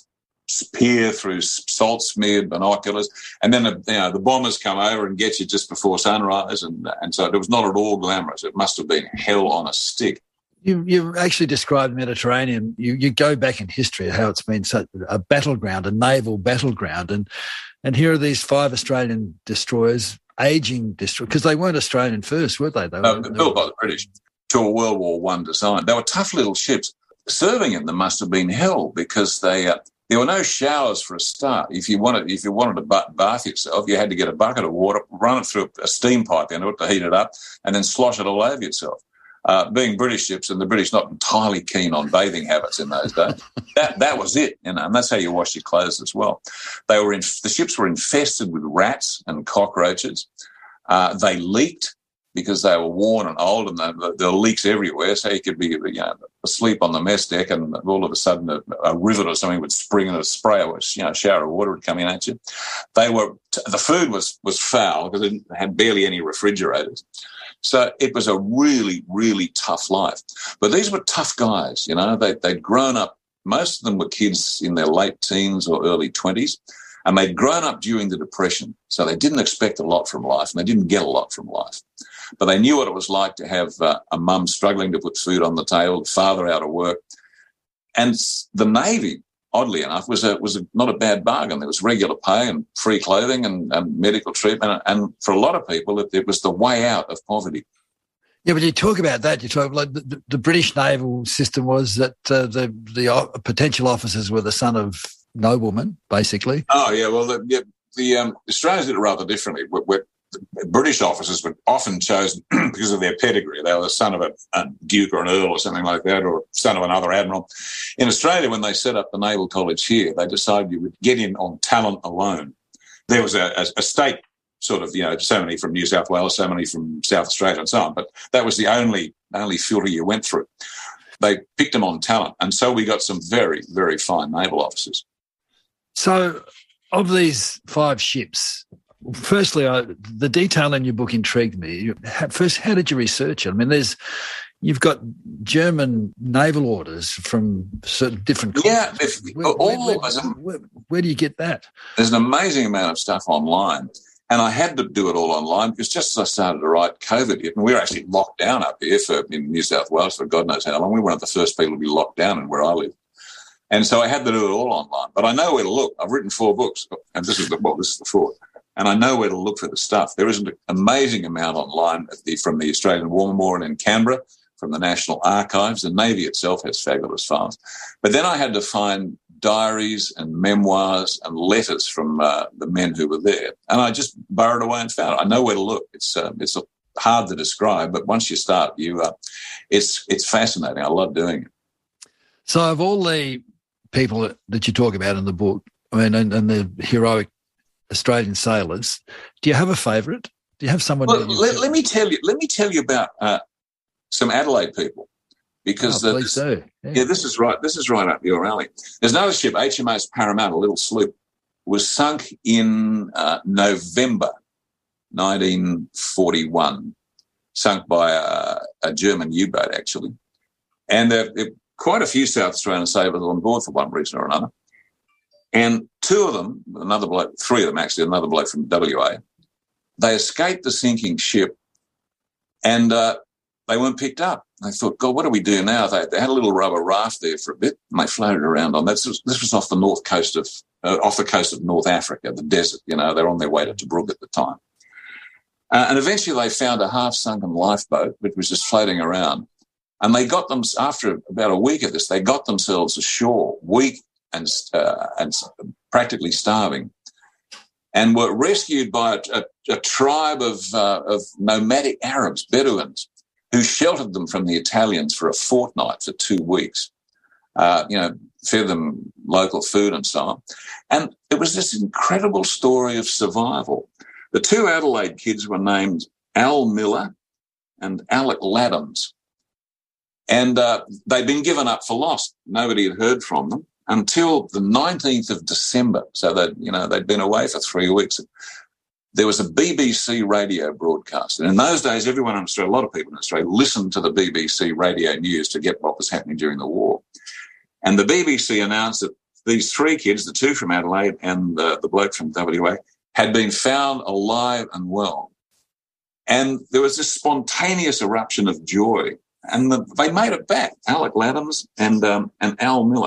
S8: peer through salt-smeared binoculars. And then, the, you know, the bombers come over and get you just before sunrise. And, and so it was not at all glamorous. It must have been hell on a stick.
S7: You, you actually described the Mediterranean. You, you go back in history how it's been such a battleground, a naval battleground. And, and here are these five Australian destroyers, aging destroyers, because they weren't Australian first, were they? They were,
S8: no, they were built by the British to a World War One design. They were tough little ships. Serving in them must have been hell because they... Uh, There were no showers for a start. If you wanted, if you wanted to bath yourself, you had to get a bucket of water, run it through a steam pipe into it to heat it up, and then slosh it all over yourself. Uh, being British ships, and the British not entirely keen on bathing habits in those days, that that was it, you know, and that's how you wash your clothes as well. They were in, the ships were infested with rats and cockroaches. Uh, they leaked because they were worn and old, and the, there were leaks everywhere. So you could be, you know, asleep on the mess deck, and all of a sudden a, a rivet or something would spring and a spray or, you know, a shower of water would come in at you. They were the food was was foul because it had barely any refrigerators. So it was a really, really tough life. But these were tough guys, you know. They they'd grown up. Most of them were kids in their late teens or early twenties. And they'd grown up during the Depression, so they didn't expect a lot from life, and they didn't get a lot from life. But they knew what it was like to have uh, a mum struggling to put food on the table, father out of work. And the Navy, oddly enough, was a, was a, not a bad bargain. There was regular pay and free clothing and, and medical treatment. And for a lot of people, it, it was the way out of poverty.
S7: Yeah, but you talk about that. You talk like the, the British naval system was that uh, the the uh, potential officers were the son of noblemen, basically.
S8: Oh yeah, well the yeah, the um, Australians did it rather differently. We're, we're, British officers were often chosen because of their pedigree. They were the son of a, a duke or an earl or something like that, or son of another admiral. In Australia, when they set up the Naval College here, they decided you would get in on talent alone. There was a, a, a state sort of, you know, so many from New South Wales, so many from South Australia and so on, but that was the only only filter you went through. They picked them on talent, and so we got some very, very fine naval officers.
S7: So of these five ships, firstly, I, the detail in your book intrigued me. First, how did you research it? I mean, there's you've got German naval orders from certain different
S8: yeah. If,
S7: where,
S8: all
S7: where, where, where, where do you get that?
S8: There's an amazing amount of stuff online, and I had to do it all online because just as I started to write, COVID hit, and we were actually locked down up here for, in New South Wales for God knows how long. We were one of the first people to be locked down in where I live. And so I had to do it all online. But I know where to look. I've written four books, and this is the, well, this is the fourth. And I know where to look for the stuff. There is an amazing amount online at the, from the Australian War Memorial in Canberra, from the National Archives. The Navy itself has fabulous files. But then I had to find diaries and memoirs and letters from uh, the men who were there. And I just burrowed away and found it. I know where to look. It's uh, it's hard to describe, but once you start, you uh, it's it's fascinating. I love doing it.
S7: So of all the people that, that you talk about in the book, I mean, and, and the heroic Australian sailors, do you have a favourite? Do you have someone?
S8: Well, let, let me tell you. Let me tell you about uh, some Adelaide people, because
S7: oh,
S8: uh,
S7: please do. Yeah.
S8: yeah, this is right. This is right up your alley. There's another ship, H M S Parramatta, a little sloop, was sunk in uh, November nineteen forty-one, sunk by a, a German U-boat actually, and there. there quite a few South Australian sailors on board for one reason or another. And two of them, another bloke, three of them actually, another bloke from W A, they escaped the sinking ship and uh, they weren't picked up. They thought, God, what do we do now? They, they had a little rubber raft there for a bit and they floated around on that. This was, this was off the north coast of, uh, off the coast of North Africa, the desert, you know, they're on their way to Tobruk at the time. Uh, and eventually they found a half-sunken lifeboat, which was just floating around. And they got them, after about a week of this, they got themselves ashore, weak and uh, and practically starving, and were rescued by a, a, a tribe of, uh, of nomadic Arabs, Bedouins, who sheltered them from the Italians for a fortnight, for two weeks, uh, you know, fed them local food and so on. And it was this incredible story of survival. The two Adelaide kids were named Al Miller and Alec Laddams. And uh, they'd been given up for lost. Nobody had heard from them until the nineteenth of December. So they'd, you know, they'd been away for three weeks. There was a B B C radio broadcast. And in those days, everyone in Australia, a lot of people in Australia, listened to the B B C radio news to get what was happening during the war. And the B B C announced that these three kids, the two from Adelaide and uh, the bloke from W A, had been found alive and well. And there was this spontaneous eruption of joy. And the, they made it back, Alec Laddams and um, and Al Miller.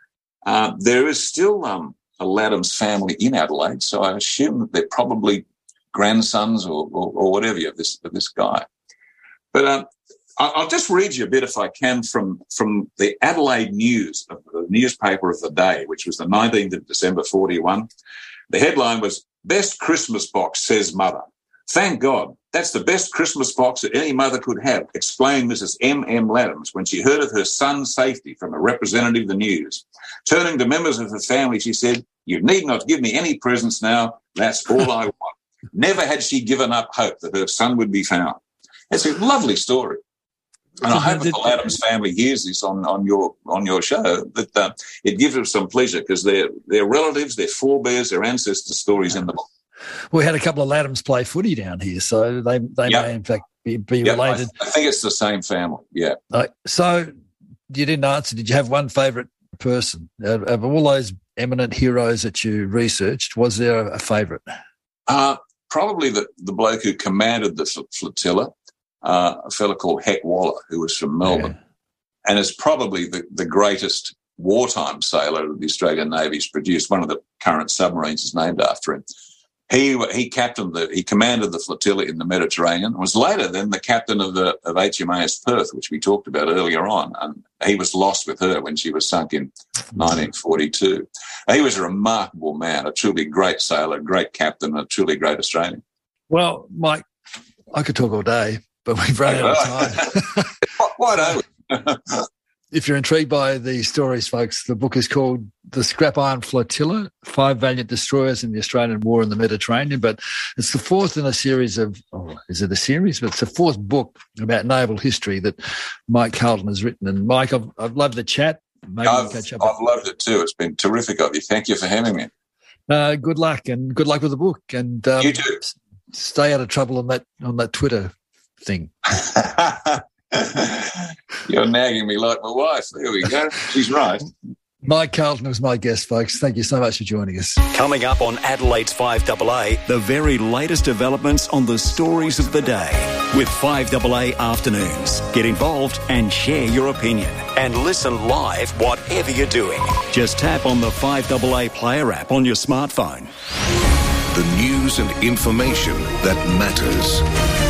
S8: Uh, there is still um, a Laddams family in Adelaide, so I assume that they're probably grandsons or, or, or whatever of this of this guy. But um, I'll just read you a bit, if I can, from, from the Adelaide News, the newspaper of the day, which was the nineteenth of December forty-one. The headline was, "Best Christmas Box, Says Mother. Thank God. That's the best Christmas box that any mother could have," exclaimed Missus M M Laddams when she heard of her son's safety from a representative of the news. Turning to members of her family, she said, "You need not give me any presents now. That's all I want." Never had she given up hope that her son would be found. It's a lovely story. And I hope if the Laddams family hears this on, on your on your show, that uh, it gives them some pleasure, because their their relatives, their forebears, their ancestors' stories in the book.
S7: We had a couple of Laddams play footy down here, so they they yep. may in fact be, be
S8: yep,
S7: related.
S8: I, I think it's the same family, yeah.
S7: Uh, so you didn't answer. Did you have one favourite person? Of, of all those eminent heroes that you researched, was there a favourite?
S8: Uh, probably the, the bloke who commanded the flotilla, uh, a fellow called Heck Waller, who was from Melbourne, yeah. and is probably the, the greatest wartime sailor the Australian Navy's produced. One of the current submarines is named after him. He he captained the he commanded the flotilla in the Mediterranean. Was later then the captain of the of H M A S Perth, which we talked about earlier on, and he was lost with her when she was sunk in nineteen forty-two. He was a remarkable man, a truly great sailor, great captain, a truly great Australian.
S7: Well, Mike, I could talk all day, but we've run out of time.
S8: Why don't we?
S7: If you're intrigued by the stories, folks, the book is called The Scrap Iron Flotilla, Five Valiant Destroyers in the Australian War in the Mediterranean. But it's the fourth in a series of, oh, is it a series? But it's the fourth book about naval history that Mike Carlton has written. And Mike, I've, I've loved the chat. Maybe
S8: I've,
S7: we'll catch up.
S8: I've loved it too. It's been terrific of you. Thank you for having me.
S7: Uh, good luck, and good luck with the book. And um,
S8: you too.
S7: Stay out of trouble on that on that Twitter thing.
S8: You're nagging me like my wife. There we go. She's right.
S7: Mike Carlton was my guest, folks. Thank you so much for joining us.
S9: Coming up on Adelaide's five A A, the very latest developments on the stories of the day with five A A Afternoons. Get involved and share your opinion. And listen live whatever you're doing. Just tap on the five A A Player app on your smartphone.
S6: The news and information that matters.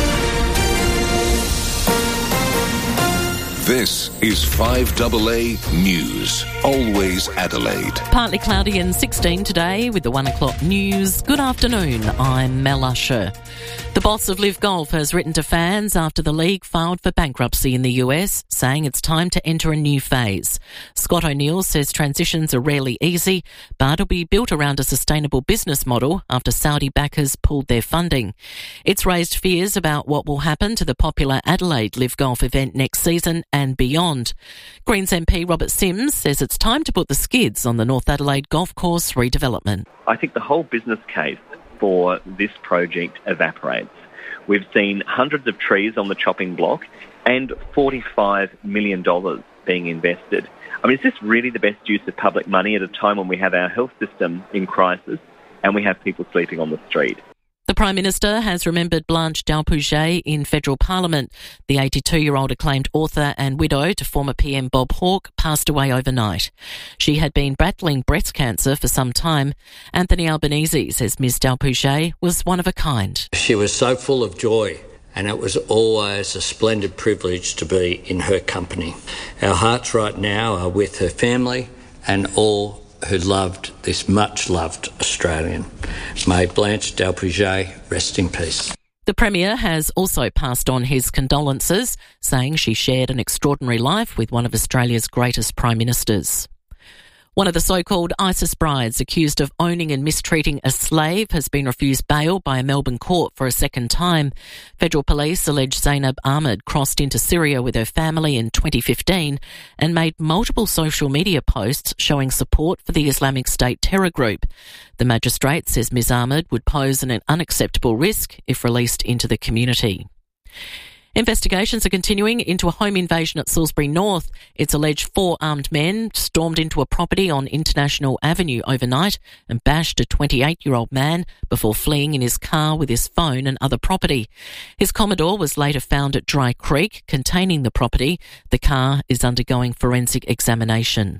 S6: This is five A A News. Always Adelaide.
S3: Partly cloudy and sixteen today with the one o'clock news. Good afternoon, I'm Mel Usher. The boss of Live Golf has written to fans after the league filed for bankruptcy in the U S, saying it's time to enter a new phase. Scott O'Neill says transitions are rarely easy, but it'll be built around a sustainable business model after Saudi backers pulled their funding. It's raised fears about what will happen to the popular Adelaide Live Golf event next season and beyond. Greens M P Robert Sims says it's time to put the skids on the North Adelaide Golf Course redevelopment.
S21: I think the whole business case for this project evaporates. We've seen hundreds of trees on the chopping block and forty-five million dollars being invested. I mean, is this really the best use of public money at a time when we have our health system in crisis and we have people sleeping on the street?
S3: The Prime Minister has remembered Blanche Dalpouget in federal parliament. The eighty-two-year-old acclaimed author and widow to former P M Bob Hawke passed away overnight. She had been battling breast cancer for some time. Anthony Albanese says Miss Dalpouget was one of a kind.
S23: She was so full of joy, and it was always a splendid privilege to be in her company. Our hearts right now are with her family and all who loved this much-loved Australian. May Blanche Dalpouget rest in peace.
S3: The Premier has also passed on his condolences, saying she shared an extraordinary life with one of Australia's greatest Prime Ministers. One of the so-called ISIS brides accused of owning and mistreating a slave has been refused bail by a Melbourne court for a second time. Federal police allege Zainab Ahmed crossed into Syria with her family in twenty fifteen and made multiple social media posts showing support for the Islamic State terror group. The magistrate says Miz Ahmed would pose an unacceptable risk if released into the community. Investigations are continuing into a home invasion at Salisbury North. It's alleged four armed men stormed into a property on International Avenue overnight and bashed a twenty-eight-year-old man before fleeing in his car with his phone and other property. His Commodore was later found at Dry Creek containing the property. The car is undergoing forensic examination.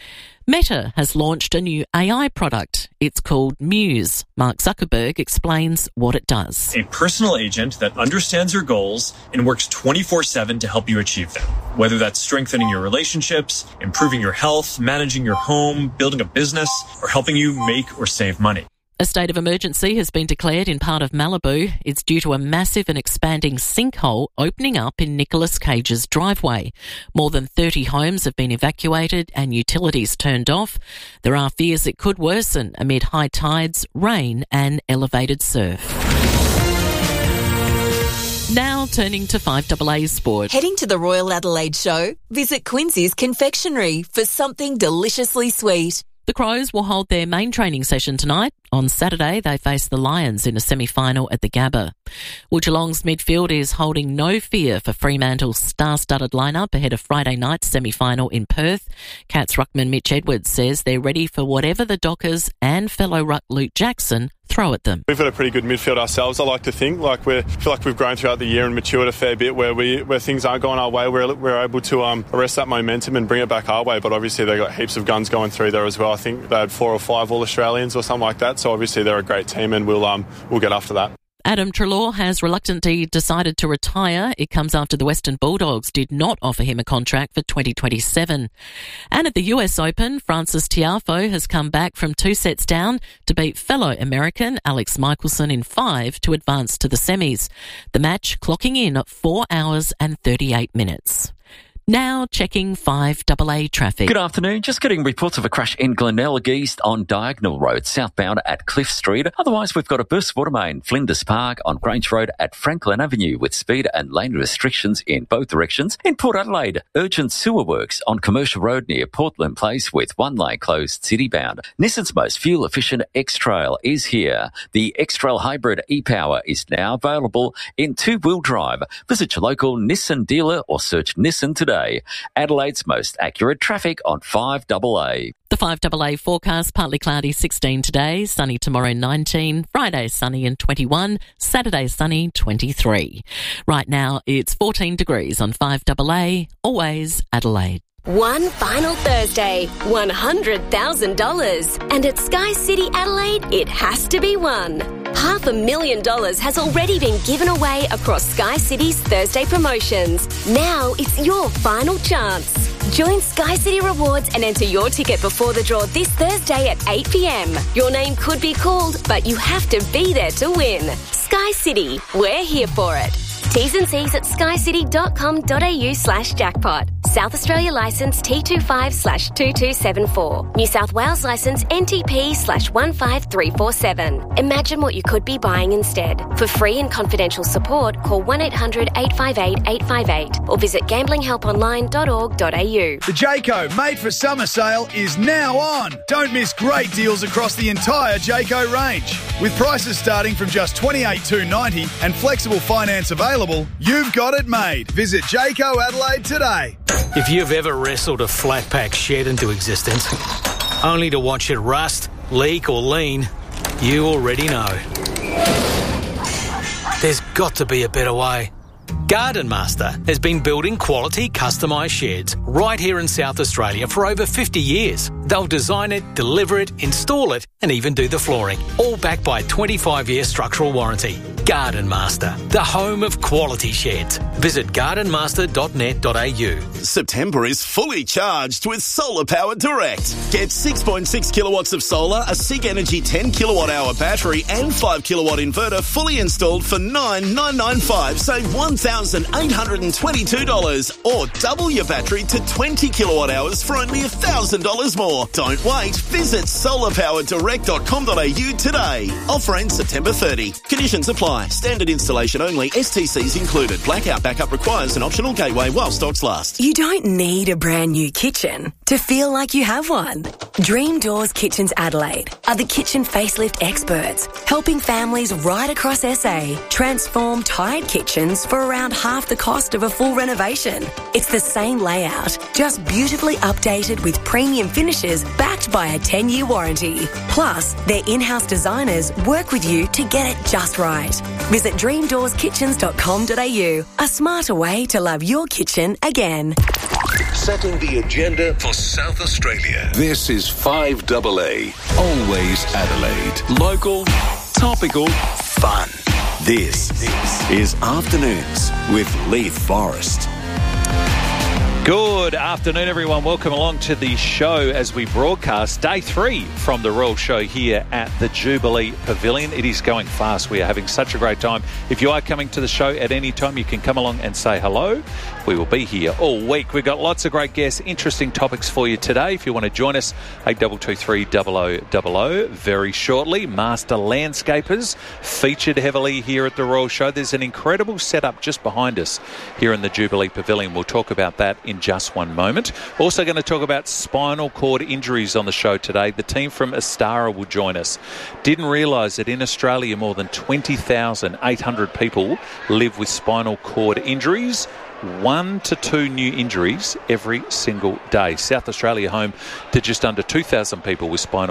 S3: Meta has launched a new A I product. It's called Muse. Mark Zuckerberg explains what it does.
S24: A personal agent that understands your goals and works twenty-four seven to help you achieve them. Whether that's strengthening your relationships, improving your health, managing your home, building a business, or helping you make or save money.
S3: A state of emergency has been declared in part of Malibu. It's due to a massive and expanding sinkhole opening up in Nicolas Cage's driveway. More than thirty homes have been evacuated and utilities turned off. There are fears it could worsen amid high tides, rain and elevated surf. Now turning to five A A Sport.
S25: Heading to the Royal Adelaide Show? Visit Quincy's Confectionery for something deliciously sweet.
S3: The Crows will hold their main training session tonight. On Saturday, they face the Lions in a semi-final at the Gabba. Well, Geelong's midfield is holding no fear for Fremantle's star-studded lineup ahead of Friday night's semi-final in Perth. Cats ruckman Mitch Edwards says they're ready for whatever the Dockers and fellow ruck Luke Jackson throw at them.
S26: We've got a pretty good midfield ourselves, I like to think. Like we feel like we've grown throughout the year and matured a fair bit where we where things aren't going our way. We're, we're able to um, arrest that momentum and bring it back our way. But obviously they've got heaps of guns going through there as well. I think they had four or five All-Australians or something like that. So obviously they're a great team and we'll um, we'll get after that.
S3: Adam Treloar has reluctantly decided to retire. It comes after the Western Bulldogs did not offer him a contract for twenty twenty-seven. And at the U S Open, Frances Tiafoe has come back from two sets down to beat fellow American Alex Michelson in five to advance to the semis. The match clocking in at four hours and thirty-eight minutes. Now checking five A A traffic.
S1: Good afternoon. Just getting reports of a crash in Glenelg East on Diagonal Road, southbound at Cliff Street. Otherwise, we've got a burst water main, Flinders Park on Grange Road at Franklin Avenue with speed and lane restrictions in both directions. In Port Adelaide, urgent sewer works on Commercial Road near Portland Place with one lane closed citybound. Nissan's most fuel-efficient X-Trail is here. The X-Trail Hybrid e-Power is now available in two-wheel drive. Visit your local Nissan dealer or search Nissan today. Adelaide's most accurate traffic on five A A.
S3: The five A A forecast, partly cloudy sixteen today, sunny tomorrow nineteen, Friday sunny and twenty-one, Saturday sunny twenty-three. Right now it's fourteen degrees on five A A, always Adelaide.
S22: One final Thursday, one hundred thousand dollars. And at Sky City Adelaide, it has to be won. Half a million dollars has already been given away across Sky City's Thursday promotions. Now it's your final chance. Join Sky City Rewards and enter your ticket before the draw this Thursday at eight p.m. Your name could be called, but you have to be there to win. Sky City, we're here for it. T's and C's at skycity.com.au slash jackpot. South Australia licence T twenty-five slash two two seven four. New South Wales licence N T P slash one five three four seven. Imagine what you could be buying instead. For free and confidential support, call one eight hundred eight five eight eight five eight or visit gambling help online dot org dot a u.
S4: The Jayco Made for Summer sale is now on. Don't miss great deals across the entire Jayco range. With prices starting from just twenty-eight thousand two hundred ninety dollars and flexible finance available, you've got it made. Visit Jayco Adelaide today.
S10: If you've ever wrestled a flat pack shed into existence, only to watch it rust, leak or lean, you already know. There's got to be a better way. Garden Master has been building quality customised sheds right here in South Australia for over fifty years. They'll design it, deliver it, install it and even do the flooring, all backed by a twenty-five year structural warranty. Garden Master, the home of quality sheds. Visit garden master dot net dot a u.
S12: September is fully charged with Solar Power Direct. Get six point six kilowatts of solar, a SIG Energy ten kilowatt hour battery and five kilowatt inverter fully installed for nine thousand nine hundred ninety-five dollars. Save one thousand eight hundred twenty-two dollars or double your battery to twenty kilowatt hours for only one thousand dollars more. Don't wait. Visit solar power direct dot com dot a u today. Offer ends September thirtieth. Conditions apply. Standard installation only. S T Cs included. Blackout backup requires an optional gateway while stocks last.
S22: You don't need a brand new kitchen to feel like you have one. Dream Doors Kitchens Adelaide are the kitchen facelift experts, helping families right across S A transform tired kitchens for around half the cost of a full renovation. It's the same layout, just beautifully updated with premium finishes backed by a ten year warranty. Plus, their in-house designers work with you to get it just right. Visit dream doors kitchens dot com dot a u, a smarter way to love your kitchen again.
S6: Setting the agenda for South Australia. This is five A A, always Adelaide.
S9: Local, topical, fun. This is Afternoons with Leith Forrest.
S16: Good afternoon, everyone. Welcome along to the show as we broadcast day three from the Royal Show here at the Jubilee Pavilion. It is going fast. We are having such a great time. If you are coming to the show at any time, you can come along and say hello. We will be here all week. We've got lots of great guests, interesting topics for you today. If you want to join us, eight two two three, double oh double oh very shortly. Master Landscapers featured heavily here at the Royal Show. There's an incredible setup just behind us here in the Jubilee Pavilion. We'll talk about that in just one moment. Also going to talk about spinal cord injuries on the show today. The team from Astara will join us. Didn't realise that in Australia more than twenty thousand eight hundred people live with spinal cord injuries. One to two new injuries every single day. South Australia home to just under two thousand people with spinal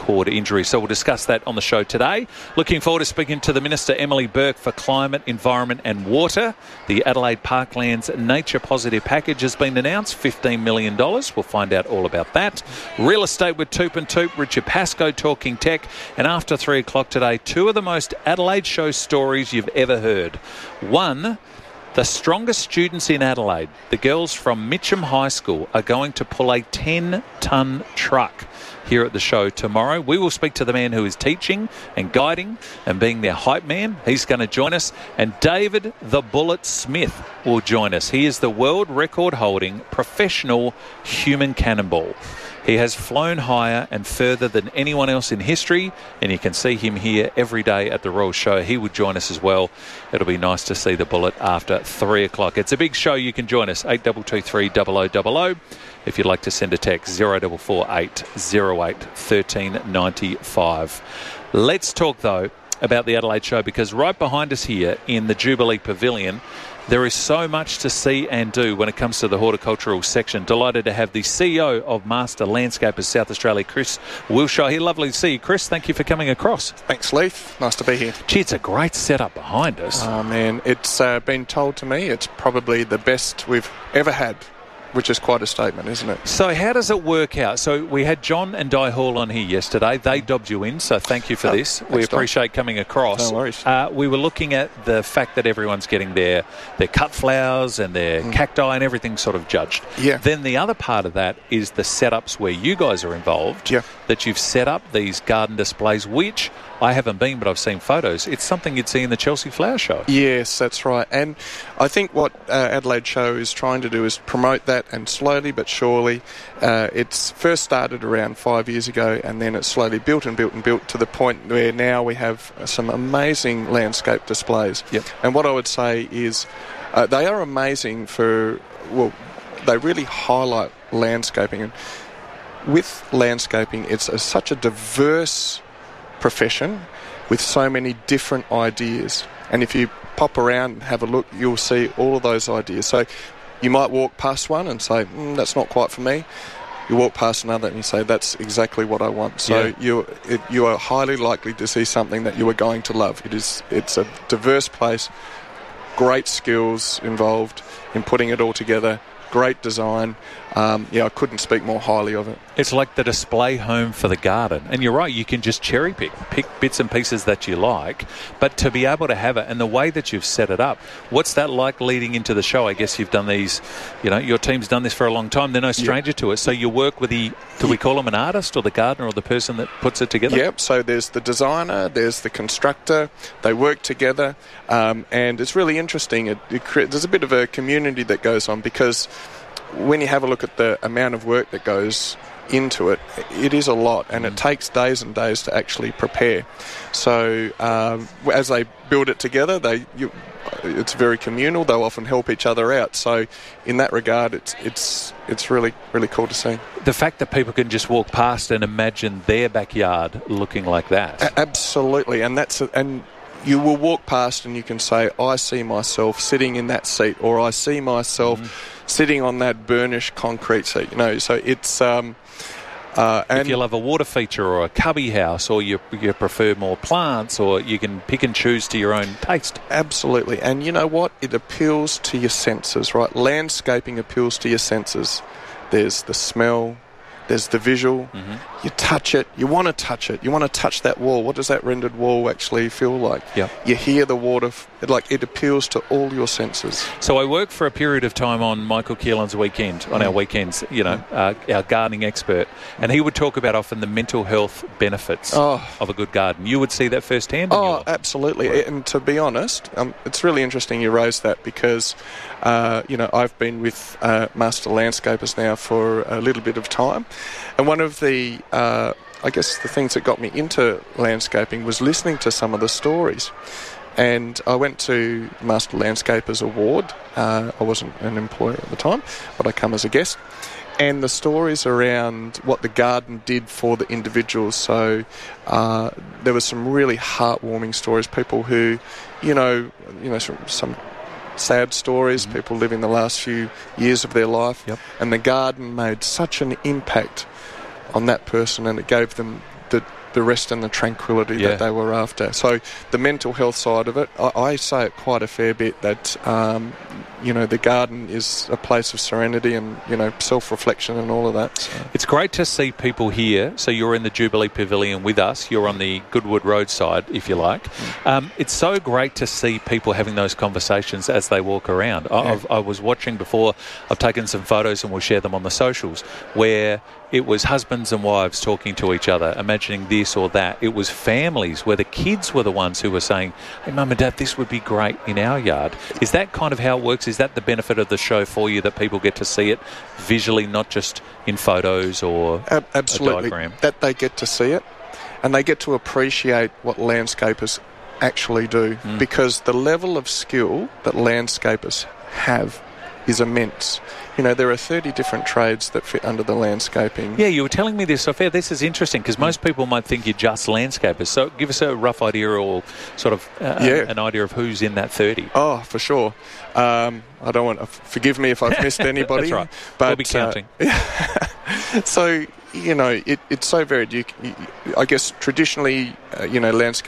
S16: cord injury. So we'll discuss that on the show today. Looking forward to speaking to the Minister, Emily Burke, for Climate, Environment and Water. The Adelaide Parklands Nature Positive Package has been announced, fifteen million dollars. We'll find out all about that. Real estate with Toop and Toop, Richard Pascoe talking tech. And after three o'clock today, two of the most Adelaide Show stories you've ever heard. One, the strongest students in Adelaide, the girls from Mitcham High School, are going to pull a ten-tonne truck here at the show tomorrow. We will speak to the man who is teaching and guiding and being their hype man. He's going to join us. And David the Bullet Smith will join us. He is the world record holding professional human cannonball. He has flown higher and further than anyone else in history, and you can see him here every day at the Royal Show. He would join us as well. It'll be nice to see the Bullet after three o'clock. It's a big show. You can join us, eight two two three, zero zero zero zero. If you'd like to send a text, zero four four eight, zero eight, one three nine five. Let's talk, though, about the Adelaide Show, because right behind us here in the Jubilee Pavilion, there is so much to see and do when it comes to the horticultural section. Delighted to have the C E O of Master Landscapers South Australia, Chris Wilshire here. Lovely to see you, Chris. Thank you for coming across.
S11: Thanks, Leith. Nice to be here.
S16: Gee, it's a great setup behind us.
S11: Oh, man. It's uh, been told to me it's probably the best we've ever had, which is quite a statement, isn't it?
S16: So how does it work out? So we had John and Di Hall on here yesterday. They dobbed you in, so thank you for
S11: oh,
S16: this. We appreciate Don. coming across.
S11: No worries.
S16: Uh, we were looking at the fact that everyone's getting their, their cut flowers and their mm. cacti and everything sort of judged.
S11: Yeah.
S16: Then the other part of that is the setups where you guys are involved,
S11: yeah.
S16: that you've set up these garden displays, which I haven't been, but I've seen photos. It's something you'd see in the Chelsea Flower Show.
S11: Yes, that's right. And I think what uh, Adelaide Show is trying to do is promote that, and slowly but surely. Uh, it's first started around five years ago, and then it's slowly built and built and built to the point where now we have some amazing landscape displays.
S16: Yep.
S11: And what I would say is uh, they are amazing for, well, they really highlight landscaping. And with landscaping, it's a, such a diverse profession with so many different ideas. And if you pop around and have a look, you'll see all of those ideas. So you might walk past one and say, mm, that's not quite for me. You walk past another and you say, that's exactly what I want. So
S16: yeah.
S11: you it, you are highly likely to see something that you are going to love. It is it's a diverse place, great skills involved in putting it all together, great design. Um, yeah, I couldn't speak more highly of it.
S16: It's like the display home for the garden. And you're right, you can just cherry pick, pick bits and pieces that you like, but to be able to have it and the way that you've set it up, what's that like leading into the show? I guess you've done these, you know, your team's done this for a long time. They're no stranger yeah. to it. So you work with the, do we call them an artist or the gardener or the person that puts it together?
S11: Yep, so there's the designer, there's the constructor, they work together, um, and it's really interesting. It, it cre- there's a bit of a community that goes on, because when you have a look at the amount of work that goes into it, it is a lot, and it takes days and days to actually prepare. So um, as they build it together, they you, it's very communal. They'll often help each other out. So in that regard, it's it's it's really really cool to see.
S16: The fact that people can just walk past and imagine their backyard looking like that.
S11: A- absolutely, and that's a, and. You will walk past and you can say, I see myself sitting in that seat, or I see myself mm. sitting on that burnished concrete seat. You know, so it's... Um, uh, and
S16: if you love a water feature or a cubby house, or you, you prefer more plants, or you can pick and choose to your own taste.
S11: Absolutely. And you know what? It appeals to your senses, right? Landscaping appeals to your senses. There's the smell... There's the visual. Mm-hmm. You touch it. You want to touch it. You want to touch that wall. What does that rendered wall actually feel like?
S16: Yep.
S11: You hear the water. It, like it appeals to all your senses.
S16: So I worked for a period of time on Michael Keelan's weekend, on mm. our weekends, you know, uh, our gardening expert, and he would talk about often the mental health benefits
S11: oh.
S16: of a good garden. You would see that firsthand?
S11: Oh, your... absolutely. Work. And to be honest, um, it's really interesting you raised that, because, uh, you know, I've been with uh, Master Landscapers now for a little bit of time. And one of the, uh, I guess, the things that got me into landscaping was listening to some of the stories. And I went to Master Landscapers Award. Uh, I wasn't an employee at the time, but I come as a guest. And the stories around what the garden did for the individuals. So uh, there were some really heartwarming stories. People who, you know, you know, some, some sad stories. Mm-hmm. People living the last few years of their life,
S16: yep.
S11: and the garden made such an impact on that person, and it gave them the the rest and the tranquility
S16: Yeah.
S11: that they were after. So the mental health side of it, I, I say it quite a fair bit that, um, you know, the garden is a place of serenity and, you know, self-reflection and all of that. So.
S16: It's great to see people here. So you're in the Jubilee Pavilion with us. You're on the Goodwood Road side, if you like. Um, it's so great to see people having those conversations as they walk around. I,
S11: Yeah.
S16: I've, I was watching before. I've taken some photos and we'll share them on the socials where it was husbands and wives talking to each other, imagining this or that. It was families where the kids were the ones who were saying, hey, Mum and Dad, this would be great in our yard. Is that kind of how it works? Is that the benefit of the show for you, that people get to see it visually, not just in photos or
S11: Ab- absolutely.
S16: a diagram?
S11: That they get to see it and they get to appreciate what landscapers actually do
S16: Mm.
S11: because the level of skill that landscapers have is immense. You know, there are thirty different trades that fit under the landscaping.
S16: Yeah, you were telling me this, Sophia. This is interesting because most people might think you're just landscapers. So give us a rough idea or sort of uh,
S11: Yeah.
S16: an idea of who's in that thirty.
S11: Oh, for sure. Um, I don't want to, forgive me if I've missed anybody.
S16: That's right.
S11: But,
S16: We'll be counting.
S11: Uh, so, you know, it, it's so varied. You, you, I guess traditionally, uh, you know, landscape